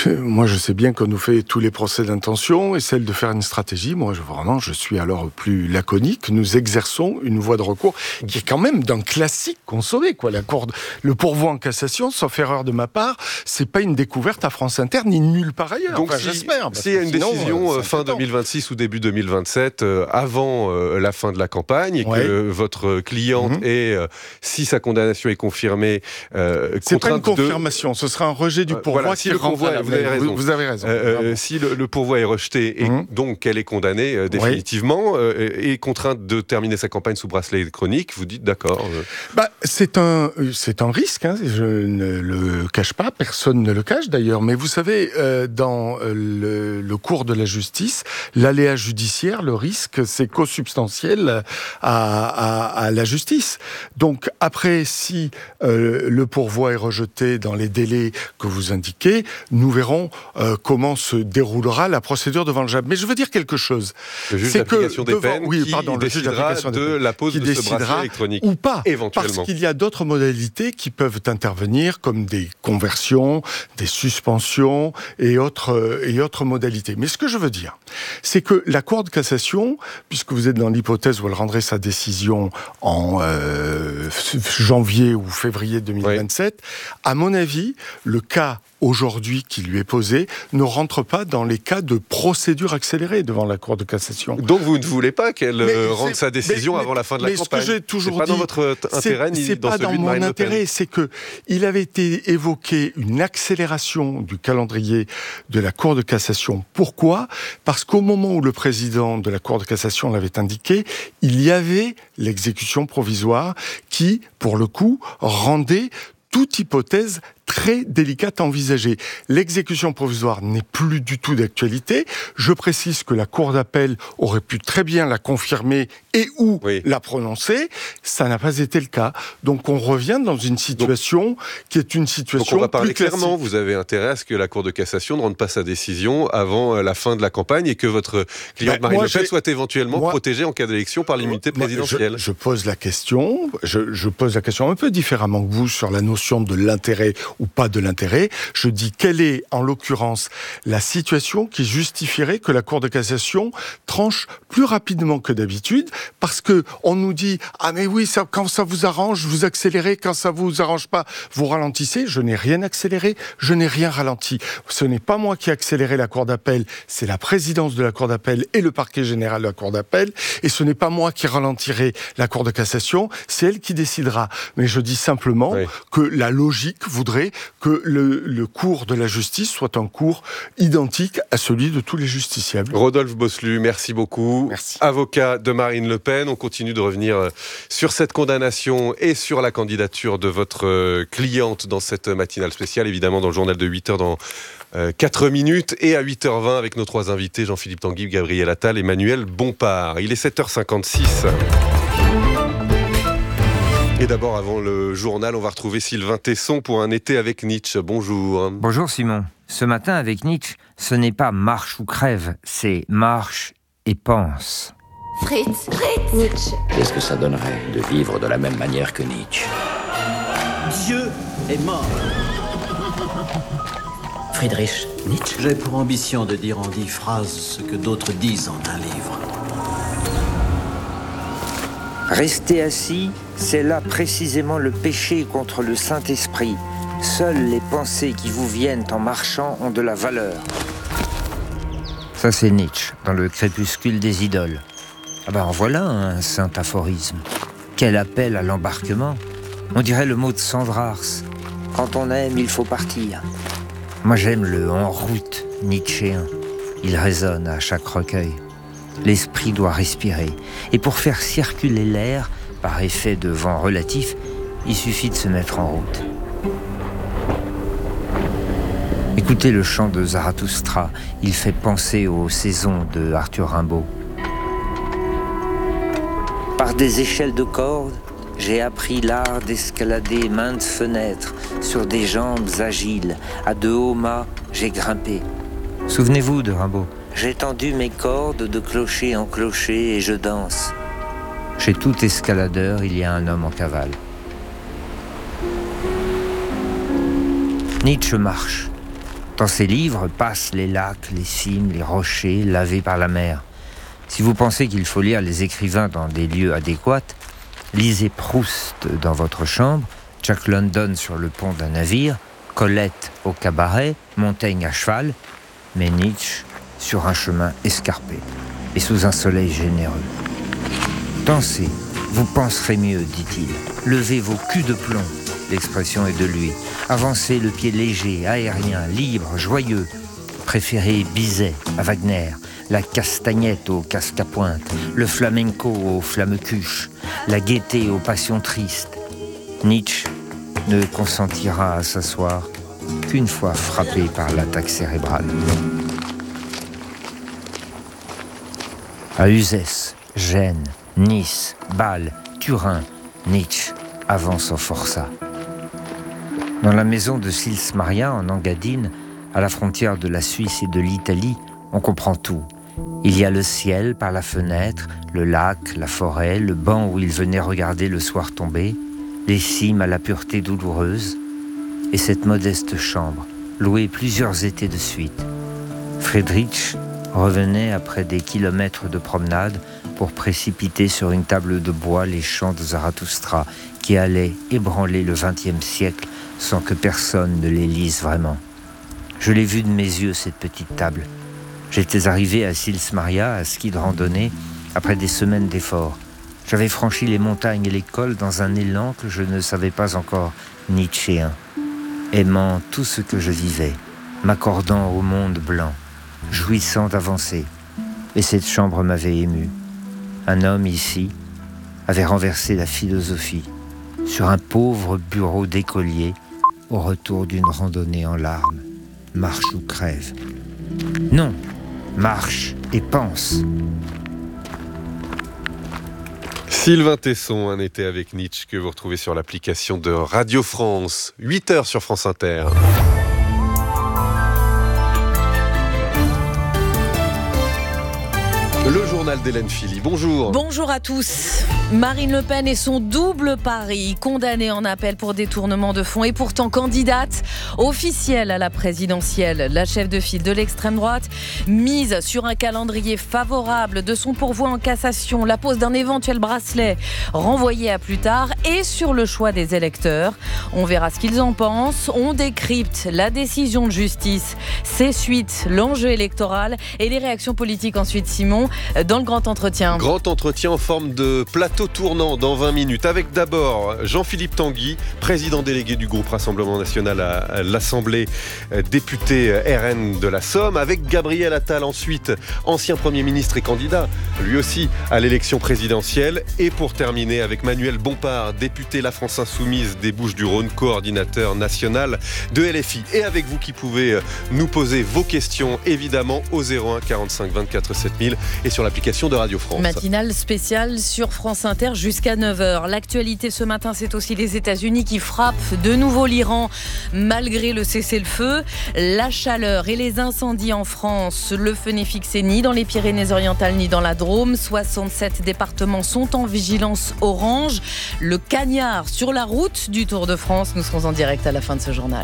Moi, je sais bien qu'on nous fait tous les procès d'intention et celle de faire une stratégie. Moi, je, vraiment, je suis alors plus laconique. Nous exerçons une voie de recours qui est quand même d'un classique consommé, quoi. La cour, le pourvoi en cassation, sauf erreur de ma part, c'est pas une découverte à France Inter ni nulle part ailleurs. Donc, enfin, si, j'espère. S'il y a une sinon, décision euh, fin deux mille vingt-six ou début deux mille vingt-sept, euh, avant euh, la fin de la campagne, et ouais. que votre cliente mm-hmm. est, euh, si sa condamnation est confirmée, euh, c'est pas une de... confirmation, ce sera un rejet du pourvoi. Euh, voilà, si le pourvoi, vous avez raison. Vous, vous avez raison. Euh, si le, le pourvoi est rejeté et mmh. donc qu'elle est condamnée euh, définitivement oui. euh, et contrainte de terminer sa campagne sous bracelet électronique, vous dites d'accord. Euh... Bah, c'est un c'est un risque. Hein, je ne le cache pas. Personne ne le cache d'ailleurs. Mais vous savez, euh, dans le, le cours de la justice, l'aléa judiciaire, le risque, c'est co-substantiel à, à, à la justice. Donc après, si euh, le pourvoi est rejeté dans les délais que vous indiquez, nous verrons euh, comment se déroulera la procédure devant le J A B. Mais je veux dire quelque chose. Le juge d'application des peines oui, qui pardon, décidera de, de la pose qui de ce bracelet électronique. Ou pas, éventuellement. Parce qu'il y a d'autres modalités qui peuvent intervenir, comme des conversions, des suspensions et autres, et autres modalités. Mais ce que je veux dire, c'est que la Cour de cassation, puisque vous êtes dans l'hypothèse où elle rendrait sa décision en euh, janvier ou février deux mille vingt-sept, oui. à mon avis, le cas aujourd'hui qui lui est posé ne rentre pas dans les cas de procédure accélérée devant la Cour de cassation. Donc vous ne voulez pas qu'elle mais rende sa décision mais, avant la fin de la mais campagne. Mais ce que j'ai toujours c'est dit, pas dans votre intérêt ni c'est dans pas celui dans de Marine mon Le Pen. intérêt, c'est que il avait été évoqué une accélération du calendrier de la Cour de cassation. Pourquoi ? Parce qu'au moment où le président de la Cour de cassation l'avait indiqué, il y avait l'exécution provisoire qui, pour le coup, rendait toute hypothèse très délicate à envisager. L'exécution provisoire n'est plus du tout d'actualité. Je précise que la Cour d'appel aurait pu très bien la confirmer et ou oui. la prononcer. Ça n'a pas été le cas. Donc on revient dans une situation donc, qui est une situation donc on va parler plus classique. Clairement, vous avez intérêt à ce que la Cour de cassation ne rende pas sa décision avant la fin de la campagne et que votre cliente ben, Marine moi, Le Pen soit éventuellement moi, protégée en cas d'élection par l'immunité présidentielle. Je, je pose la question, je, je pose la question un peu différemment que vous sur la notion de l'intérêt ou pas de l'intérêt. Je dis quelle est, en l'occurrence, la situation qui justifierait que la Cour de cassation tranche plus rapidement que d'habitude, parce que on nous dit « Ah mais oui, ça, quand ça vous arrange, vous accélérez, quand ça vous arrange pas, vous ralentissez ». Je n'ai rien accéléré, je n'ai rien ralenti. Ce n'est pas moi qui ai accéléré la Cour d'appel, c'est la présidence de la Cour d'appel et le parquet général de la Cour d'appel, et ce n'est pas moi qui ralentirai la Cour de cassation, c'est elle qui décidera. Mais je dis simplement oui. que la logique voudrait que le, le cours de la justice soit un cours identique à celui de tous les justiciables. Rodolphe Bosselu, merci beaucoup. Merci. Avocat de Marine Le Pen, on continue de revenir sur cette condamnation et sur la candidature de votre cliente dans cette matinale spéciale, évidemment dans le journal de huit heures dans euh, quatre minutes, et à huit heures vingt avec nos trois invités, Jean-Philippe Tanguy, Gabriel Attal, Emmanuel Bompard. Il est sept heures cinquante-six. Et d'abord, avant le journal, on va retrouver Sylvain Tesson pour un été avec Nietzsche. Bonjour. Bonjour Simon. Ce matin avec Nietzsche, ce n'est pas marche ou crève, c'est marche et pense. Fritz, Fritz, Nietzsche. Qu'est-ce que ça donnerait de vivre de la même manière que Nietzsche ? Dieu est mort. Friedrich Nietzsche. J'ai pour ambition de dire en dix phrases ce que d'autres disent en un livre. Rester assis, c'est là précisément le péché contre le Saint-Esprit. Seules les pensées qui vous viennent en marchant ont de la valeur. Ça c'est Nietzsche, dans le crépuscule des idoles. Ah ben en voilà un saint aphorisme. Quel appel à l'embarquement. On dirait le mot de Sandrars. Quand on aime, il faut partir. Moi j'aime le « en route » nietzschéen. Il résonne à chaque recueil. L'esprit doit respirer. Et pour faire circuler l'air, par effet de vent relatif, il suffit de se mettre en route. Écoutez le chant de Zarathustra, il fait penser aux saisons de Arthur Rimbaud. Par des échelles de cordes, j'ai appris l'art d'escalader maintes fenêtres sur des jambes agiles. À de hauts mâts, j'ai grimpé. Souvenez-vous de Rimbaud. J'ai tendu mes cordes de clocher en clocher et je danse. Chez tout escaladeur, il y a un homme en cavale. Nietzsche marche. Dans ses livres passent les lacs, les cimes, les rochers lavés par la mer. Si vous pensez qu'il faut lire les écrivains dans des lieux adéquats, lisez Proust dans votre chambre, Jack London sur le pont d'un navire, Colette au cabaret, Montaigne à cheval, mais Nietzsche sur un chemin escarpé et sous un soleil généreux. Dansez, vous penserez mieux, dit-il. Levez vos culs de plomb, l'expression est de lui. Avancez le pied léger, aérien, libre, joyeux. Préférez Bizet à Wagner, la castagnette au casque à pointe, le flamenco aux flammes-cuches, la gaieté aux passions tristes. Nietzsche ne consentira à s'asseoir qu'une fois frappé par l'attaque cérébrale. À Uzès, Gênes, Nice, Bâle, Turin, Nietzsche avance en forçat. Dans la maison de Sils Maria, en Engadine, à la frontière de la Suisse et de l'Italie, on comprend tout. Il y a le ciel par la fenêtre, le lac, la forêt, le banc où il venait regarder le soir tombé, les cimes à la pureté douloureuse, et cette modeste chambre, louée plusieurs étés de suite. Friedrich revenait après des kilomètres de promenade pour précipiter sur une table de bois les chants de Zarathustra qui allaient ébranler le vingtième siècle sans que personne ne les lise vraiment. Je l'ai vue de mes yeux, cette petite table. J'étais arrivé à Sils Maria, à ski de randonnée, après des semaines d'efforts. J'avais franchi les montagnes et les cols dans un élan que je ne savais pas encore nietzschéen, aimant tout ce que je vivais, m'accordant au monde blanc, jouissant d'avancer. Et cette chambre m'avait ému. Un homme ici avait renversé la philosophie sur un pauvre bureau d'écolier au retour d'une randonnée en larmes. Marche ou crève. Non, marche et pense. Sylvain Tesson, un été avec Nietzsche, que vous retrouvez sur l'application de Radio France. huit heures sur France Inter. Le journal d'Hélène Philly. Bonjour. Bonjour à tous. Marine Le Pen et son double pari, condamnée en appel pour détournement de fonds et pourtant candidate officielle à la présidentielle. La chef de file de l'extrême droite mise sur un calendrier favorable de son pourvoi en cassation, la pose d'un éventuel bracelet renvoyé à plus tard et sur le choix des électeurs. On verra ce qu'ils en pensent. On décrypte la décision de justice, ses suites, l'enjeu électoral et les réactions politiques ensuite, Simon, dans le grand entretien. Grand entretien en forme de plateau tournant dans vingt minutes, avec d'abord Jean-Philippe Tanguy, président délégué du groupe Rassemblement National à l'Assemblée, député R N de la Somme, avec Gabriel Attal ensuite, ancien Premier ministre et candidat, lui aussi, à l'élection présidentielle, et pour terminer avec Manuel Bompard, député La France Insoumise des Bouches-du-Rhône, coordinateur national de L F I. Et avec vous qui pouvez nous poser vos questions, évidemment, au zéro un quarante-cinq vingt-quatre sept mille et sur l'application de Radio France. Matinale spéciale sur France Inter jusqu'à neuf heures. L'actualité ce matin, c'est aussi les États-Unis qui frappent de nouveau l'Iran malgré le cessez-le-feu. La chaleur et les incendies en France. Le feu n'est fixé ni dans les Pyrénées-Orientales ni dans la Drôme. soixante-sept départements sont en vigilance orange. Le cagnard sur la route du Tour de France. Nous serons en direct à la fin de ce journal.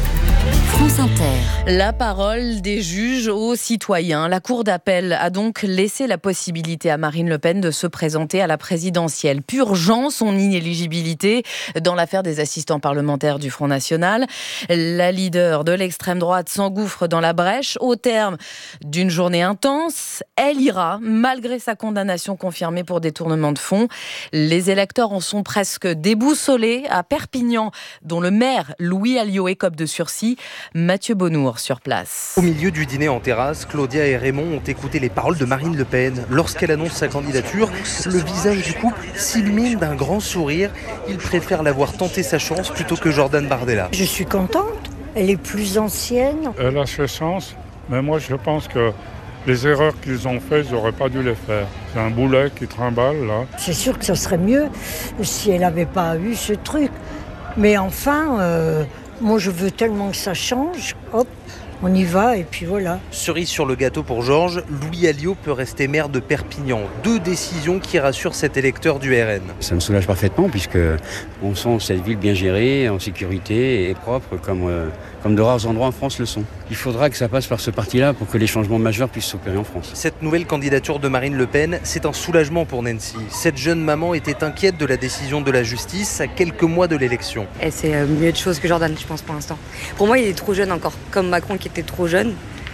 France Inter. La parole des juges aux citoyens. La Cour d'appel a donc laissé la possibilité à Marine Le Pen de se présenter à la présidentielle, purgeant son inéligibilité dans l'affaire des assistants parlementaires du Front National. La leader de l'extrême droite s'engouffre dans la brèche. Au terme d'une journée intense, elle ira, malgré sa condamnation confirmée pour détournement de fonds. Les électeurs en sont presque déboussolés à Perpignan, dont le maire Louis Alliot écope de sursis. Mathieu Bonnour sur place. Au milieu du dîner en terrasse, Claudia et Raymond ont écouté les paroles de Marine Le Pen. Lorsqu'elle annonce sa candidature, le visage du couple s'illumine d'un grand sourire. Ils préfèrent l'avoir tenté sa chance plutôt que Jordan Bardella. Je suis contente, elle est plus ancienne. Elle a ses chances, mais moi je pense que les erreurs qu'ils ont faites, ils n'auraient pas dû les faire. C'est un boulet qui trimballe là. C'est sûr que ça serait mieux si elle n'avait pas eu ce truc. Mais enfin... Euh... Moi, je veux tellement que ça change. Hop, On y va et puis voilà. Cerise sur le gâteau pour Georges, Louis Alliot peut rester maire de Perpignan. Deux décisions qui rassurent cet électeur du R N. Ça me soulage parfaitement puisque on sent cette ville bien gérée, en sécurité et propre comme, euh, comme de rares endroits en France le sont. Il faudra que ça passe par ce parti-là pour que les changements majeurs puissent s'opérer en France. Cette nouvelle candidature de Marine Le Pen, c'est un soulagement pour Nancy. Cette jeune maman était inquiète de la décision de la justice à quelques mois de l'élection. Et c'est euh, mieux de choses que Jordan, je pense, pour l'instant. Pour moi, il est trop jeune encore, comme Macron qui était trop jeune.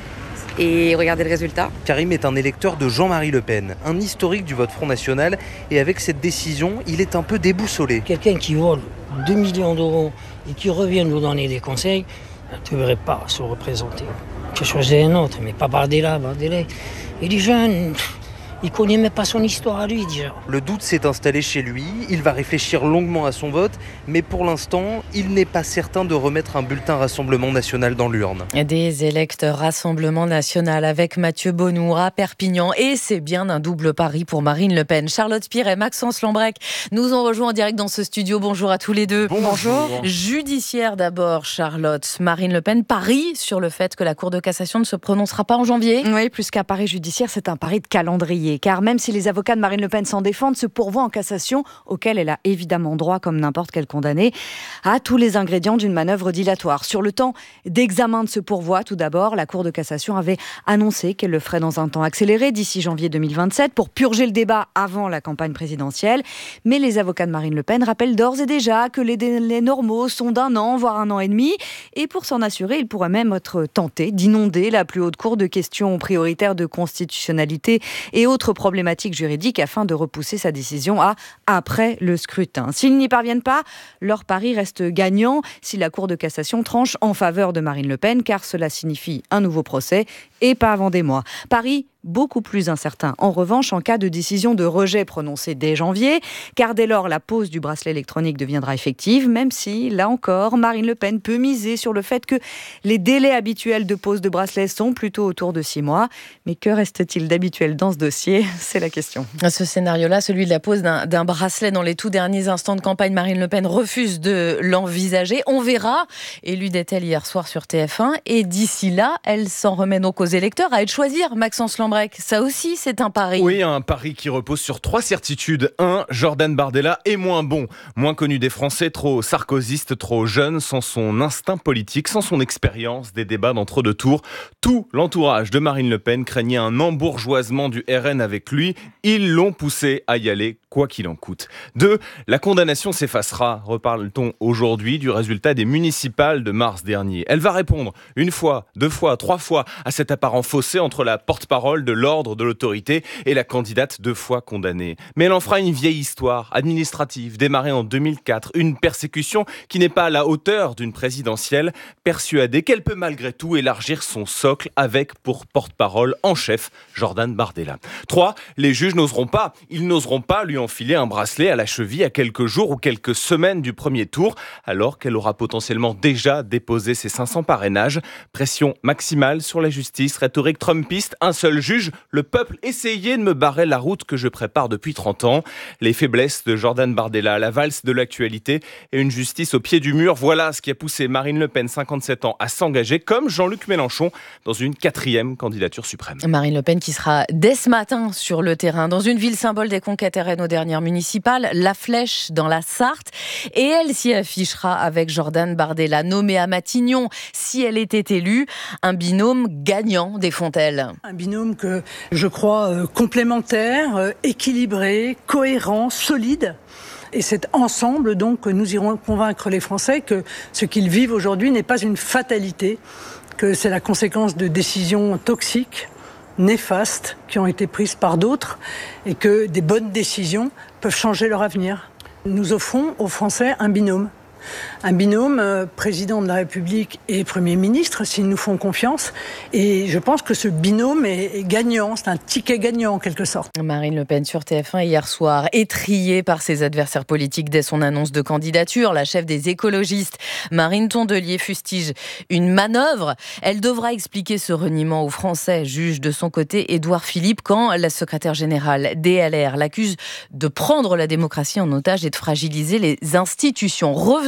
Et regardez le résultat. Karim est un électeur de Jean-Marie Le Pen, un historique du vote Front National. Et avec cette décision, il est un peu déboussolé. Quelqu'un qui vole deux millions d'euros et qui revient nous donner des conseils, tu ne verrais pas se représenter. Tu choisis un autre, mais pas Bardella, Bardella. Il est jeune. Il ne connaît même pas son histoire à lui, déjà. Le doute s'est installé chez lui, il va réfléchir longuement à son vote, mais pour l'instant, il n'est pas certain de remettre un bulletin Rassemblement National dans l'urne. Des électeurs Rassemblement National avec Mathieu Bonnour à Perpignan, et c'est bien un double pari pour Marine Le Pen. Charlotte Spire et Maxence Lambrec nous ont rejoints en direct dans ce studio. Bonjour à tous les deux. Bonjour. Judiciaire d'abord, Charlotte. Marine Le Pen parie sur le fait que la Cour de cassation ne se prononcera pas en janvier. Oui, plus qu'un pari judiciaire, c'est un pari de calendrier. Car même si les avocats de Marine Le Pen s'en défendent, ce pourvoi en cassation, auquel elle a évidemment droit comme n'importe quel condamné, a tous les ingrédients d'une manœuvre dilatoire. Sur le temps d'examen de ce pourvoi, tout d'abord, la Cour de cassation avait annoncé qu'elle le ferait dans un temps accéléré, d'ici janvier deux mille vingt-sept, pour purger le débat avant la campagne présidentielle. Mais les avocats de Marine Le Pen rappellent d'ores et déjà que les délais normaux sont d'un an, voire un an et demi. Et pour s'en assurer, il pourrait même être tenté d'inonder la plus haute cour de questions prioritaires de constitutionnalité et autres problèmes juridique afin de repousser sa décision à après le scrutin. S'ils n'y parviennent pas, leur pari reste gagnant si la Cour de cassation tranche en faveur de Marine Le Pen, car cela signifie un nouveau procès et pas avant des mois. Pari beaucoup plus incertain, en revanche, en cas de décision de rejet prononcée dès janvier, car dès lors, la pose du bracelet électronique deviendra effective, même si, là encore, Marine Le Pen peut miser sur le fait que les délais habituels de pose de bracelet sont plutôt autour de six mois. Mais que reste-t-il d'habituel dans ce dossier ? C'est la question. Ce scénario-là, celui de la pose d'un, d'un bracelet dans les tout derniers instants de campagne, Marine Le Pen refuse de l'envisager. On verra, élue d'Etel hier soir sur T F un, et d'ici là, elle s'en remet donc aux électeurs à être choisir, Maxence Lambrec. Ça aussi, c'est un pari. Oui, un pari qui repose sur trois certitudes. Un, Jordan Bardella est moins bon. Moins connu des Français, trop sarkozyste, trop jeune, sans son instinct politique, sans son expérience des débats d'entre-deux tours. Tout l'entourage de Marine Le Pen craignait un embourgeoisement du R N avec lui. Ils l'ont poussé à y aller, quoi qu'il en coûte. Deux, la condamnation s'effacera. Reparle-t-on aujourd'hui du résultat des municipales de mars dernier. Elle va répondre une fois, deux fois, trois fois à cet apparent fossé entre la porte-parole de l'ordre de l'autorité et la candidate deux fois condamnée. Mais elle en fera une vieille histoire administrative démarrée en deux mille quatre, une persécution qui n'est pas à la hauteur d'une présidentielle, persuadée qu'elle peut malgré tout élargir son socle avec pour porte-parole en chef Jordan Bardella. Trois, les juges n'oseront pas, ils n'oseront pas lui enfiler un bracelet à la cheville à quelques jours ou quelques semaines du premier tour, alors qu'elle aura potentiellement déjà déposé ses cinq cents parrainages. Pression maximale sur la justice, rhétorique trumpiste, un seul juge, le peuple, essayez de me barrer la route que je prépare depuis trente ans. Les faiblesses de Jordan Bardella, la valse de l'actualité et une justice au pied du mur, voilà ce qui a poussé Marine Le Pen, cinquante-sept ans, à s'engager comme Jean-Luc Mélenchon dans une quatrième candidature suprême. Marine Le Pen qui sera dès ce matin sur le terrain, dans une ville symbole des conquêtes R N aux dernières municipales, La Flèche dans la Sarthe, et elle s'y affichera avec Jordan Bardella, nommée à Matignon, si elle était élue, un binôme gagnant des Fontelles. Un binôme que je crois euh, complémentaire, euh, équilibré, cohérent, solide. Et c'est ensemble donc que nous irons convaincre les Français que ce qu'ils vivent aujourd'hui n'est pas une fatalité, que c'est la conséquence de décisions toxiques, néfastes, qui ont été prises par d'autres, et que des bonnes décisions peuvent changer leur avenir. Nous offrons aux Français un binôme. Un binôme euh, président de la République et Premier ministre, s'ils nous font confiance. Et je pense que ce binôme est, est gagnant, c'est un ticket gagnant en quelque sorte. Marine Le Pen sur T F un hier soir, étriée par ses adversaires politiques dès son annonce de candidature. La chef des écologistes, Marine Tondelier, fustige une manœuvre. Elle devra expliquer ce reniement aux Français, juge de son côté Édouard Philippe, quand la secrétaire générale D L R l'accuse de prendre la démocratie en otage et de fragiliser les institutions. Revenons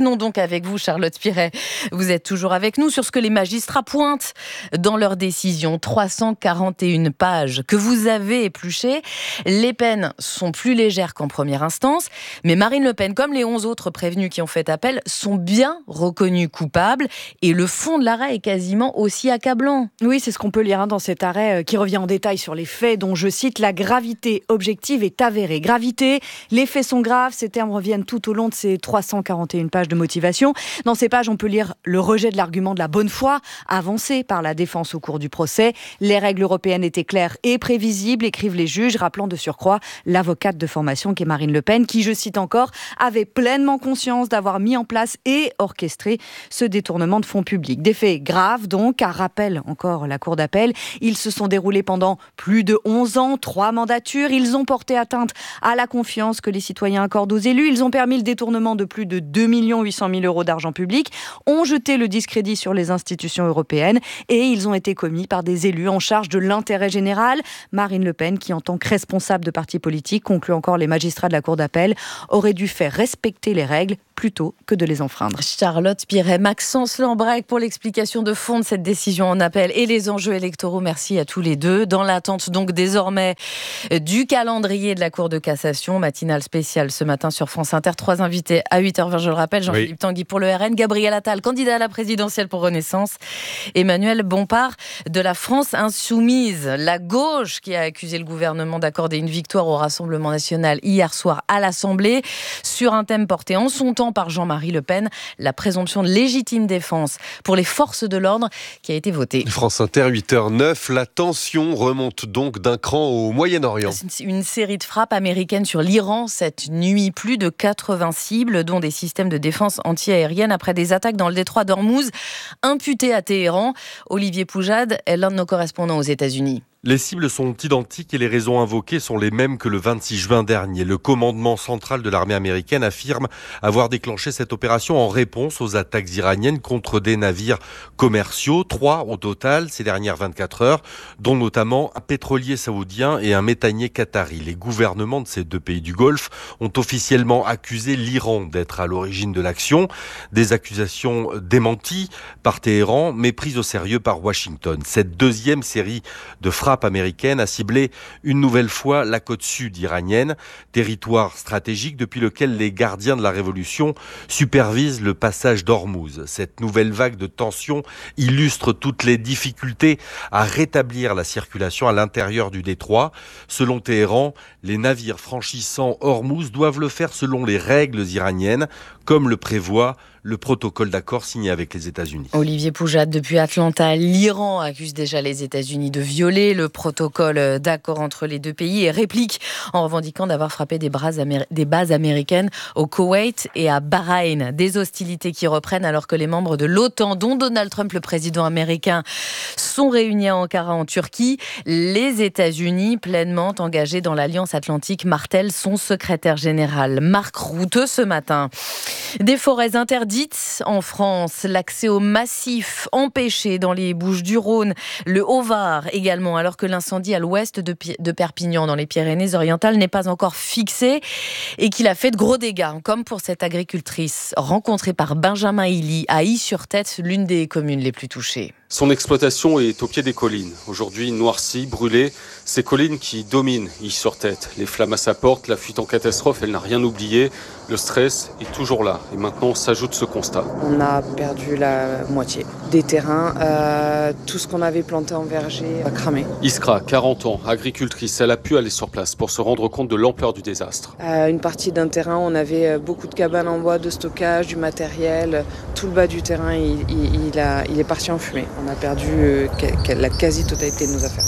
revenons donc avec vous, Charlotte Piret. Vous êtes toujours avec nous sur ce que les magistrats pointent dans leur décision. trois cent quarante et une pages que vous avez épluchées. Les peines sont plus légères qu'en première instance, mais Marine Le Pen, comme les onze autres prévenus qui ont fait appel, sont bien reconnus coupables et le fond de l'arrêt est quasiment aussi accablant. Oui, c'est ce qu'on peut lire hein, dans cet arrêt euh, qui revient en détail sur les faits dont, je cite, la gravité objective est avérée. Gravité, les faits sont graves, ces termes reviennent tout au long de ces trois cent quarante et une pages de motivation. Dans ces pages, on peut lire le rejet de l'argument de la bonne foi avancé par la défense au cours du procès. Les règles européennes étaient claires et prévisibles, écrivent les juges, rappelant de surcroît l'avocate de formation qu'est Marine Le Pen, qui, je cite encore, avait pleinement conscience d'avoir mis en place et orchestré ce détournement de fonds publics. Des faits graves donc, car rappelle encore la Cour d'appel, ils se sont déroulés pendant plus de onze ans, trois mandatures, ils ont porté atteinte à la confiance que les citoyens accordent aux élus, ils ont permis le détournement de plus de deux millions huit cent mille euros d'argent public, ont jeté le discrédit sur les institutions européennes et ils ont été commis par des élus en charge de l'intérêt général. Marine Le Pen, qui en tant que responsable de parti politique, conclut encore les magistrats de la Cour d'appel, aurait dû faire respecter les règles plutôt que de les enfreindre. Charlotte Piret, Maxence Lambrec pour l'explication de fond de cette décision en appel et les enjeux électoraux. Merci à tous les deux. Dans l'attente donc désormais du calendrier de la Cour de cassation, matinale spéciale ce matin sur France Inter. Trois invités à huit heures vingt, je le rappelle. Jean-Philippe oui. Tanguy pour le R N, Gabriel Attal, candidat à la présidentielle pour Renaissance, Emmanuel Bompard de la France Insoumise. La gauche qui a accusé le gouvernement d'accorder une victoire au Rassemblement National hier soir à l'Assemblée sur un thème porté en son temps par Jean-Marie Le Pen, la présomption de légitime défense pour les forces de l'ordre qui a été votée. France Inter, huit heures neuf, la tension remonte donc d'un cran au Moyen-Orient. Une série de frappes américaines sur l'Iran cette nuit, plus de quatre-vingts cibles, dont des systèmes de défense anti-aérienne après des attaques dans le détroit d'Ormuz, imputées à Téhéran. Olivier Poujade est l'un de nos correspondants aux États-Unis. Les cibles sont identiques et les raisons invoquées sont les mêmes que le vingt-six juin dernier. Le commandement central de l'armée américaine affirme avoir déclenché cette opération en réponse aux attaques iraniennes contre des navires commerciaux. Trois au total ces dernières vingt-quatre heures, dont notamment un pétrolier saoudien et un méthanier qatari. Les gouvernements de ces deux pays du Golfe ont officiellement accusé l'Iran d'être à l'origine de l'action. Des accusations démenties par Téhéran, mais prises au sérieux par Washington. Cette deuxième série de frappes américaine a ciblé une nouvelle fois la côte sud iranienne, territoire stratégique depuis lequel les gardiens de la révolution supervisent le passage d'Ormuz. Cette nouvelle vague de tensions illustre toutes les difficultés à rétablir la circulation à l'intérieur du détroit. Selon Téhéran, les navires franchissant Ormuz doivent le faire selon les règles iraniennes, comme le prévoit le protocole d'accord signé avec les États-Unis. Olivier Poujade, depuis Atlanta, l'Iran accuse déjà les États-Unis de violer le protocole d'accord entre les deux pays et réplique en revendiquant d'avoir frappé des, Améri- des bases américaines au Koweït et à Bahreïn. Des hostilités qui reprennent alors que les membres de l'OTAN, dont Donald Trump, le président américain, sont réunis à Ankara en Turquie. Les États-Unis, pleinement engagés dans l'Alliance Atlantique, martèlent son secrétaire général, Marc Rutte, ce matin. Des forêts interdites en France, l'accès au massif empêché dans les Bouches-du-Rhône, le Haut-Var également, alors que l'incendie à l'ouest de, P- de Perpignan, dans les Pyrénées-Orientales, n'est pas encore fixé et qu'il a fait de gros dégâts, comme pour cette agricultrice rencontrée par Benjamin Hilly à Ys-sur-Tête, l'une des communes les plus touchées. Son exploitation est au pied des collines. Aujourd'hui noircies, brûlées, ces collines qui dominent Ys-sur-Tête. Les flammes à sa porte, la fuite en catastrophe, elle n'a rien oublié. Le stress est toujours là. Et maintenant s'ajoute ce constat. On a perdu la moitié des terrains. Euh, tout ce qu'on avait planté en verger a cramé. Iskra, quarante ans, agricultrice, elle a pu aller sur place pour se rendre compte de l'ampleur du désastre. Euh, une partie d'un terrain, on avait beaucoup de cabanes en bois, de stockage, du matériel. Tout le bas du terrain, il, il, il, a, il est parti en fumée. On a perdu euh, la quasi-totalité de nos affaires.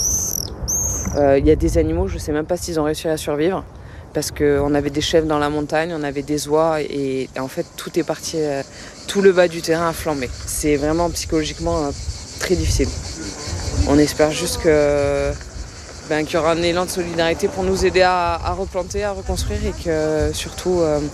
Euh, il y a des animaux, je ne sais même pas s'ils ont réussi à survivre, parce qu'on avait des chèvres dans la montagne, on avait des oies, et, et en fait tout est parti, euh, tout le bas du terrain a flambé. C'est vraiment psychologiquement euh, très difficile. On espère juste que, ben, qu'il y aura un élan de solidarité pour nous aider à, à replanter, à reconstruire, et que surtout euh,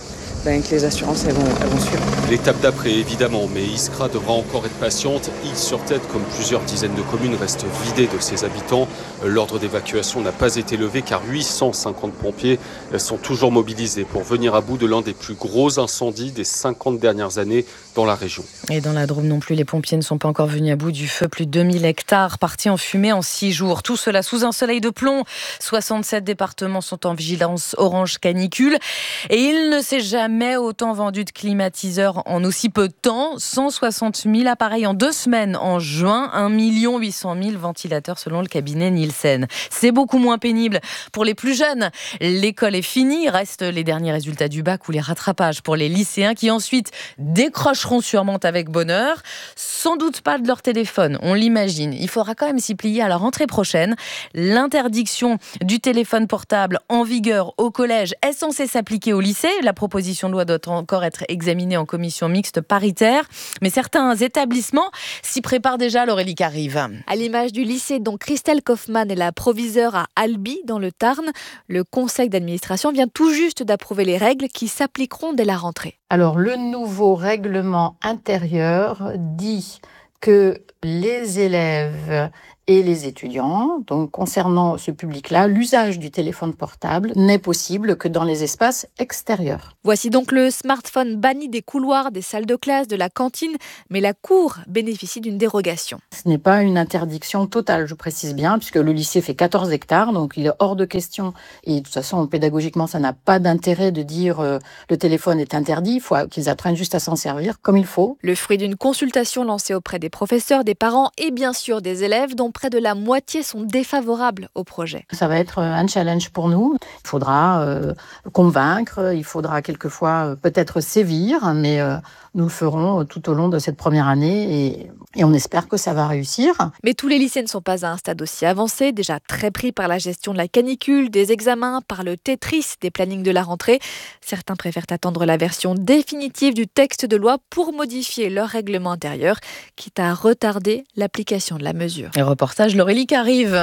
ben, que les assurances elles vont, elles vont suivre. L'étape d'après, évidemment, mais Iskra devra encore être patiente. Île-sur-Tête, comme plusieurs dizaines de communes, reste vidée de ses habitants. L'ordre d'évacuation n'a pas été levé car huit cent cinquante pompiers sont toujours mobilisés pour venir à bout de l'un des plus gros incendies des cinquante dernières années dans la région. Et dans la Drôme non plus, les pompiers ne sont pas encore venus à bout du feu. Plus de deux mille hectares partis en fumée en six jours. Tout cela sous un soleil de plomb. soixante-sept départements sont en vigilance orange canicule. Et il ne s'est jamais autant vendu de climatiseurs en aussi peu de temps. cent soixante mille appareils en deux semaines en juin. un million huit cent mille ventilateurs selon le cabinet Nielsen. C'est beaucoup moins pénible pour les plus jeunes. L'école est finie. Restent les derniers résultats du bac ou les rattrapages pour les lycéens qui ensuite décrocheront sûrement avec bonheur. Sans doute pas de leur téléphone, on l'imagine. Il faudra quand même s'y plier à la rentrée prochaine. L'interdiction du téléphone portable en vigueur au collège est censée s'appliquer au lycée. La proposition de loi doit encore être examinée en commission mixte paritaire. Mais certains établissements s'y préparent déjà, Laurélie Carive. À l'image du lycée dont Christelle Kaufmann est la proviseure à Albi, dans le Tarn, le conseil d'administration vient tout juste d'approuver les règles qui s'appliqueront dès la rentrée. Alors, le nouveau règlement intérieur dit que les élèves et les étudiants, donc concernant ce public-là, l'usage du téléphone portable n'est possible que dans les espaces extérieurs. Voici donc le smartphone banni des couloirs, des salles de classe, de la cantine, mais la cour bénéficie d'une dérogation. Ce n'est pas une interdiction totale, je précise bien, puisque le lycée fait quatorze hectares, donc il est hors de question, et de toute façon, pédagogiquement, ça n'a pas d'intérêt de dire euh, le téléphone est interdit, il faut qu'ils apprennent juste à s'en servir comme il faut. Le fruit d'une consultation lancée auprès des professeurs, des parents et bien sûr des élèves, dont près de la moitié sont défavorables au projet. Ça va être un challenge pour nous. Il faudra euh, convaincre, il faudra quelquefois euh, peut-être sévir, mais euh, nous le ferons tout au long de cette première année et, et on espère que ça va réussir. Mais tous les lycées ne sont pas à un stade aussi avancé, déjà très pris par la gestion de la canicule, des examens, par le Tetris des plannings de la rentrée. Certains préfèrent attendre la version définitive du texte de loi pour modifier leur règlement intérieur, quitte à retarder l'application de la mesure. Et reportage Laurélie Carive.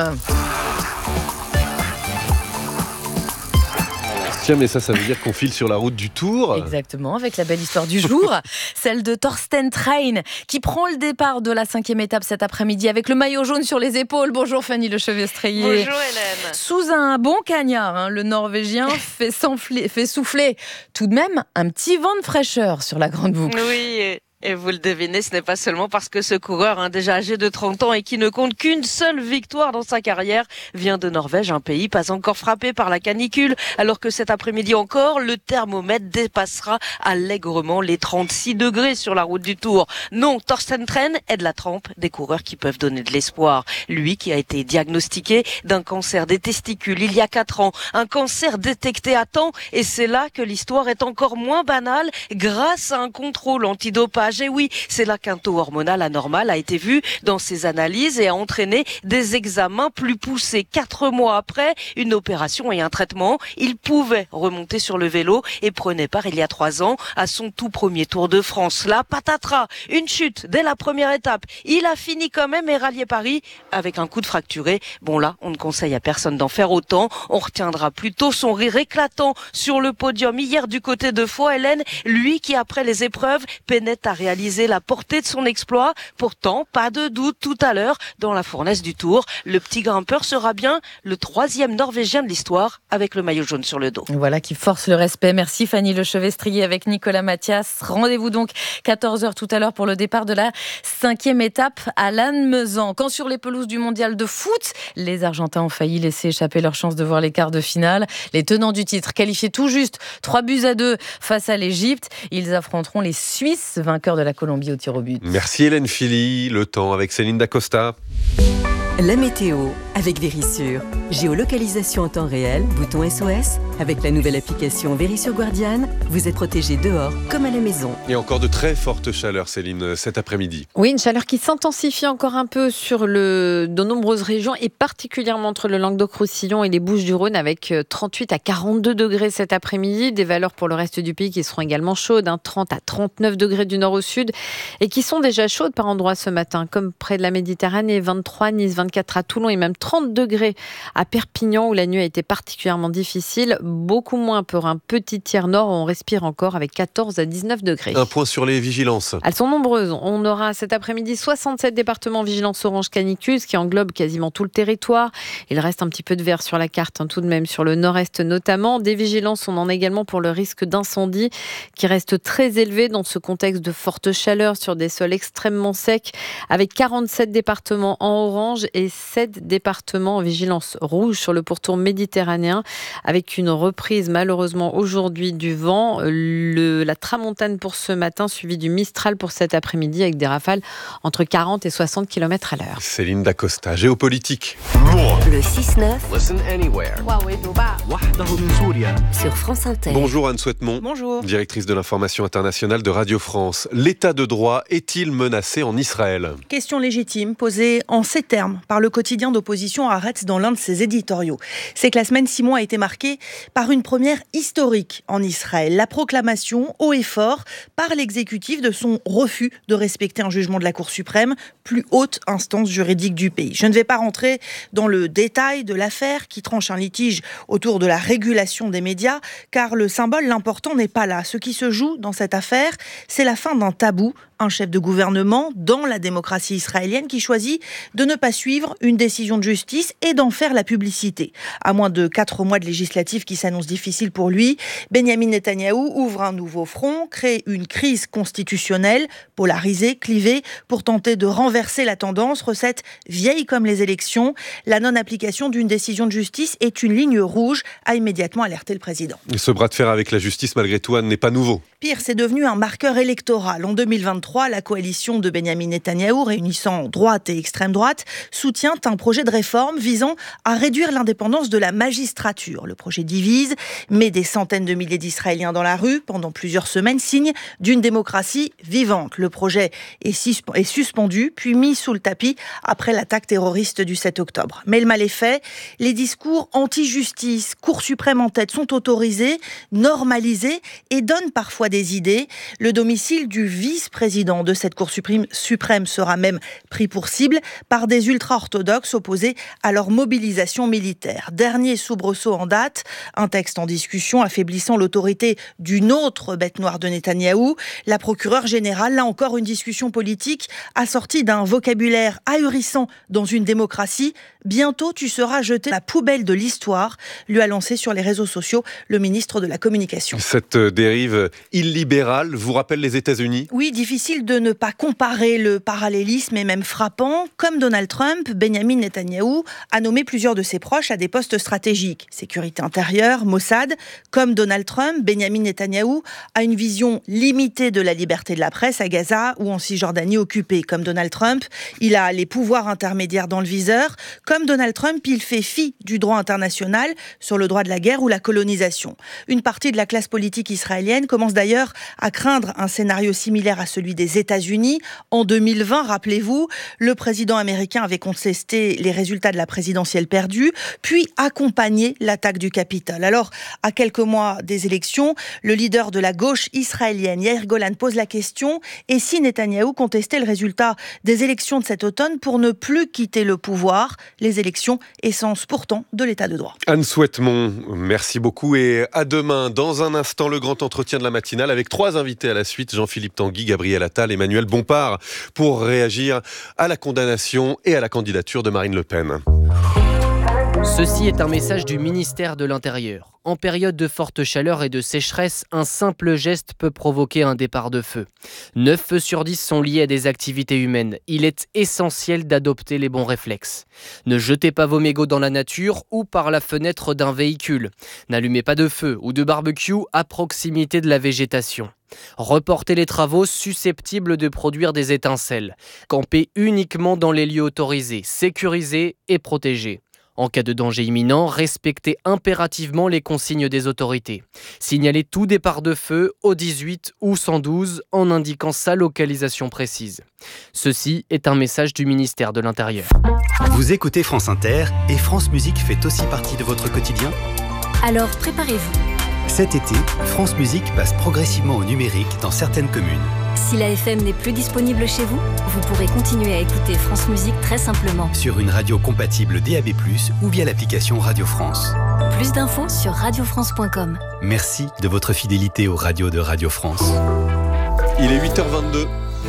Tiens, mais ça, ça veut dire qu'on file sur la route du Tour. Exactement, avec la belle histoire du jour, celle de Thorsten Trein, qui prend le départ de la cinquième étape cet après-midi avec le maillot jaune sur les épaules. Bonjour Fanny Lechevestre-Eyer. Bonjour Hélène. Sous un bon cagnard, hein, le Norvégien fait, fait souffler tout de même un petit vent de fraîcheur sur la grande boucle. Oui, et... Et vous le devinez, ce n'est pas seulement parce que ce coureur, hein, déjà âgé de trente ans et qui ne compte qu'une seule victoire dans sa carrière, vient de Norvège, un pays pas encore frappé par la canicule, alors que cet après-midi encore, le thermomètre dépassera allègrement les trente-six degrés sur la route du Tour. Non, Thorsten Trein est de la trempe des coureurs qui peuvent donner de l'espoir. Lui qui a été diagnostiqué d'un cancer des testicules il y a quatre ans, un cancer détecté à temps, et c'est là que l'histoire est encore moins banale grâce à un contrôle antidopage. Et oui, c'est là qu'un taux hormonal anormal a été vu dans ses analyses et a entraîné des examens plus poussés. Quatre mois après, une opération et un traitement, il pouvait remonter sur le vélo et prenait part il y a trois ans à son tout premier Tour de France. Là, patatras, une chute dès la première étape. Il a fini quand même et rallié Paris avec un coup de fracturé. Bon là, on ne conseille à personne d'en faire autant. On retiendra plutôt son rire éclatant sur le podium hier du côté de Faux Hélène, lui qui après les épreuves peinait à réaliser la portée de son exploit. Pourtant, pas de doute tout à l'heure, dans la fournaise du Tour, le petit grimpeur sera bien le troisième Norvégien de l'histoire avec le maillot jaune sur le dos. Voilà qui force le respect. Merci Fanny Lechevestre-Eyer avec Nicolas Mathias. Rendez-vous donc quatorze heures tout à l'heure pour le départ de la cinquième étape à Lannemezan. Quand sur les pelouses du mondial de foot, les Argentins ont failli laisser échapper leur chance de voir les quarts de finale. Les tenants du titre, qualifiés tout juste trois buts à deux face à l'Égypte, ils affronteront les Suisses, vainqueurs de la Colombie au tir au but. Merci Hélène Philly. Le temps avec Céline Dacosta. La météo avec Vérissure. Géolocalisation en temps réel, bouton S O S. Avec la nouvelle application Vérissure Guardian, vous êtes protégé dehors comme à la maison. Et encore de très fortes chaleurs, Céline, cet après-midi. Oui, une chaleur qui s'intensifie encore un peu sur le, de nombreuses régions et particulièrement entre le Languedoc-Roussillon et les Bouches-du-Rhône avec trente-huit à quarante-deux degrés cet après-midi. Des valeurs pour le reste du pays qui seront également chaudes, hein, trente à trente-neuf degrés du nord au au sud et qui sont déjà chaudes par endroits ce matin, comme près de la Méditerranée, vingt-trois, Nice, vingt-quatre à Toulon et même trente degrés à Perpignan où la nuit a été particulièrement difficile. Beaucoup moins pour un petit tiers nord où on respire encore avec quatorze à dix-neuf degrés. Un point sur les vigilances. Elles sont nombreuses. On aura cet après-midi soixante-sept départements vigilance orange canicule, ce qui englobe quasiment tout le territoire. Il reste un petit peu de vert sur la carte, hein, tout de même, sur le nord-est notamment. Des vigilances, on en a également pour le risque d'incendie qui reste très élevé dans ce contexte de forte chaleur sur des sols extrêmement secs, avec quarante-sept départements en orange et sept départements en vigilance rouge sur le pourtour méditerranéen, avec une reprise malheureusement aujourd'hui du vent. Le, la tramontane pour ce matin, suivi du Mistral pour cet après-midi, avec des rafales entre quarante et soixante kilomètres à l'heure. Céline Dacosta, géopolitique. Le six neuf. Listen anywhere. Sur France Inter. Bonjour Anne Souhaitemont. Bonjour. Directrice de l'information internationale de Radio France. L'état de droit est-il menacé en Israël ? Question légitime posée en ces termes par le quotidien d'opposition Haaretz dans l'un de ses éditoriaux. C'est que la semaine six mois a été marquée par une première historique en Israël. La proclamation haut et fort par l'exécutif de son refus de respecter un jugement de la Cour suprême, plus haute instance juridique du pays. Je ne vais pas rentrer dans le détail de l'affaire qui tranche un litige autour de la régulation des médias, car le symbole, l'important n'est pas là. Ce qui se joue dans cette affaire, c'est la fin d'un tabou, un chef de gouvernement dans la démocratie israélienne qui choisit de ne pas suivre une décision de justice et d'en faire la publicité. À moins de quatre mois de législative qui s'annonce difficile pour lui, Benyamin Netanyahou ouvre un nouveau front, crée une crise constitutionnelle, polarisée, clivée, pour tenter de renverser la tendance. Recette vieille comme les élections, la non-application d'une décision de justice est une ligne rouge, a immédiatement alerté le président. Et ce bras de fer avec la justice, malgré tout, Anne, n'est pas nouveau. Pire, c'est devenu un marqueur électoral. En deux mille vingt-trois, la coalition de Benyamin Netanyahou, réunissant droite et extrême droite, soutient un projet de réforme visant à réduire l'indépendance de la magistrature. Le projet divise, met des centaines de milliers d'Israéliens dans la rue pendant plusieurs semaines, signe d'une démocratie vivante. Le projet est, susp- est suspendu, puis mis sous le tapis après l'attaque terroriste du sept octobre. Mais le mal est fait. Les discours anti-justice, Cour suprême en tête, sont autorisés, normalisés et donnent parfois des idées. Le domicile du vice-président de cette Cour suprême, suprême sera même pris pour cible par des ultra-orthodoxes opposés à leur mobilisation militaire. Dernier soubresaut en date, un texte en discussion affaiblissant l'autorité d'une autre bête noire de Netanyahou. La procureure générale, là encore une discussion politique assortie d'un vocabulaire ahurissant dans une démocratie. Bientôt, tu seras jeté à la poubelle de l'histoire, lui a lancé sur les réseaux sociaux le ministre de la Communication. Cette dérive illibérale vous rappelle les États-Unis ? Oui, difficile de ne pas comparer. Le parallélisme est même frappant. Comme Donald Trump, Benyamin Netanyahou a nommé plusieurs de ses proches à des postes stratégiques. Sécurité intérieure, Mossad. Comme Donald Trump, Benyamin Netanyahou a une vision limitée de la liberté de la presse à Gaza ou en Cisjordanie occupée. Comme Donald Trump, il a les pouvoirs intermédiaires dans le viseur. Comme Donald Trump, il fait fi du droit international sur le droit de la guerre ou la colonisation. Une partie de la classe politique israélienne commence d'ailleurs à craindre un scénario similaire à celui des États-Unis. En deux mille vingt, rappelez-vous, le président américain avait contesté les résultats de la présidentielle perdue, puis accompagné l'attaque du Capitole. Alors, à quelques mois des élections, le leader de la gauche israélienne, Yair Golan, pose la question « Et si Netanyahou contestait le résultat des élections de cet automne pour ne plus quitter le pouvoir ?» Les élections, essence pourtant de l'état de droit. Anne Souhaitemont, merci beaucoup et à demain. Dans un instant, le grand entretien de la matinale avec trois invités à la suite, Jean-Philippe Tanguy, Gabriel Attal, Emmanuel Bompard, pour réagir à la condamnation et à la candidature de Marine Le Pen. Ceci est un message du ministère de l'Intérieur. En période de forte chaleur et de sécheresse, un simple geste peut provoquer un départ de feu. neuf feux sur dix sont liés à des activités humaines. Il est essentiel d'adopter les bons réflexes. Ne jetez pas vos mégots dans la nature ou par la fenêtre d'un véhicule. N'allumez pas de feu ou de barbecue à proximité de la végétation. Reportez les travaux susceptibles de produire des étincelles. Campez uniquement dans les lieux autorisés, sécurisés et protégés. En cas de danger imminent, respectez impérativement les consignes des autorités. Signalez tout départ de feu au dix-huit ou cent douze en indiquant sa localisation précise. Ceci est un message du ministère de l'Intérieur. Vous écoutez France Inter et France Musique fait aussi partie de votre quotidien ? Alors préparez-vous. Cet été, France Musique passe progressivement au numérique dans certaines communes. Si la F M n'est plus disponible chez vous, vous pourrez continuer à écouter France Musique très simplement. Sur une radio compatible D A B plus, ou via l'application Radio France. Plus d'infos sur radio france point com. Merci de votre fidélité aux radios de Radio France. Il est huit heures vingt-deux.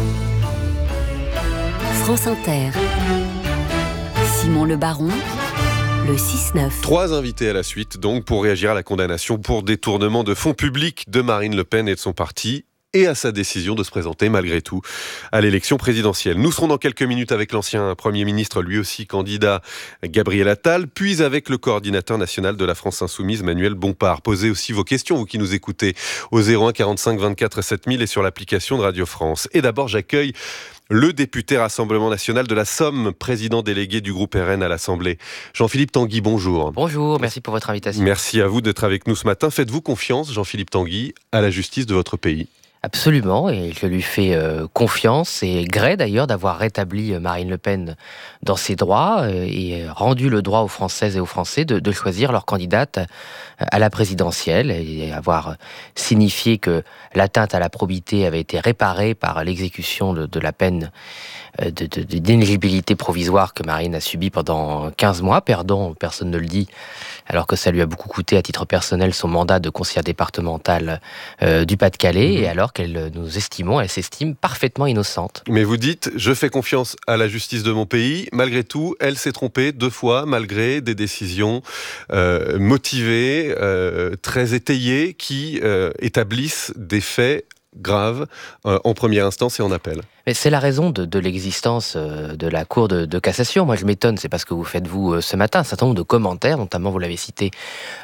France Inter. Simon Le Baron. Le six neuf. Trois invités à la suite, donc, pour réagir à la condamnation pour détournement de fonds publics de Marine Le Pen et de son parti, et à sa décision de se présenter malgré tout à l'élection présidentielle. Nous serons dans quelques minutes avec l'ancien Premier ministre, lui aussi candidat, Gabriel Attal, puis avec le coordinateur national de la France Insoumise, Manuel Bompard. Posez aussi vos questions, vous qui nous écoutez, au zéro un quarante-cinq vingt-quatre sept mille et sur l'application de Radio France. Et d'abord, j'accueille le député Rassemblement National de la Somme, président délégué du groupe R N à l'Assemblée. Jean-Philippe Tanguy, bonjour. Bonjour, merci pour votre invitation. Merci à vous d'être avec nous ce matin. Faites-vous confiance, Jean-Philippe Tanguy, à la justice de votre pays ? Absolument, et je lui fais euh, confiance et gré d'ailleurs d'avoir rétabli Marine Le Pen dans ses droits euh, et rendu le droit aux Françaises et aux Français de, de choisir leur candidate à la présidentielle et avoir signifié que l'atteinte à la probité avait été réparée par l'exécution de, de la peine de, de, d'inéligibilité provisoire que Marine a subie pendant quinze mois. Perdant, personne ne le dit, alors que ça lui a beaucoup coûté à titre personnel son mandat de conseillère départementale euh, du Pas-de-Calais, mmh. et alors qu'elle, nous estimons, elle s'estime parfaitement innocente. Mais vous dites, je fais confiance à la justice de mon pays, malgré tout, elle s'est trompée deux fois, malgré des décisions euh, motivées, euh, très étayées, qui euh, établissent des faits graves euh, en première instance et en appel. Mais c'est la raison de, de l'existence euh, de la Cour de, de cassation. Moi, je m'étonne, c'est parce que vous faites, vous, euh, ce matin, un certain nombre de commentaires, notamment, vous l'avez cité,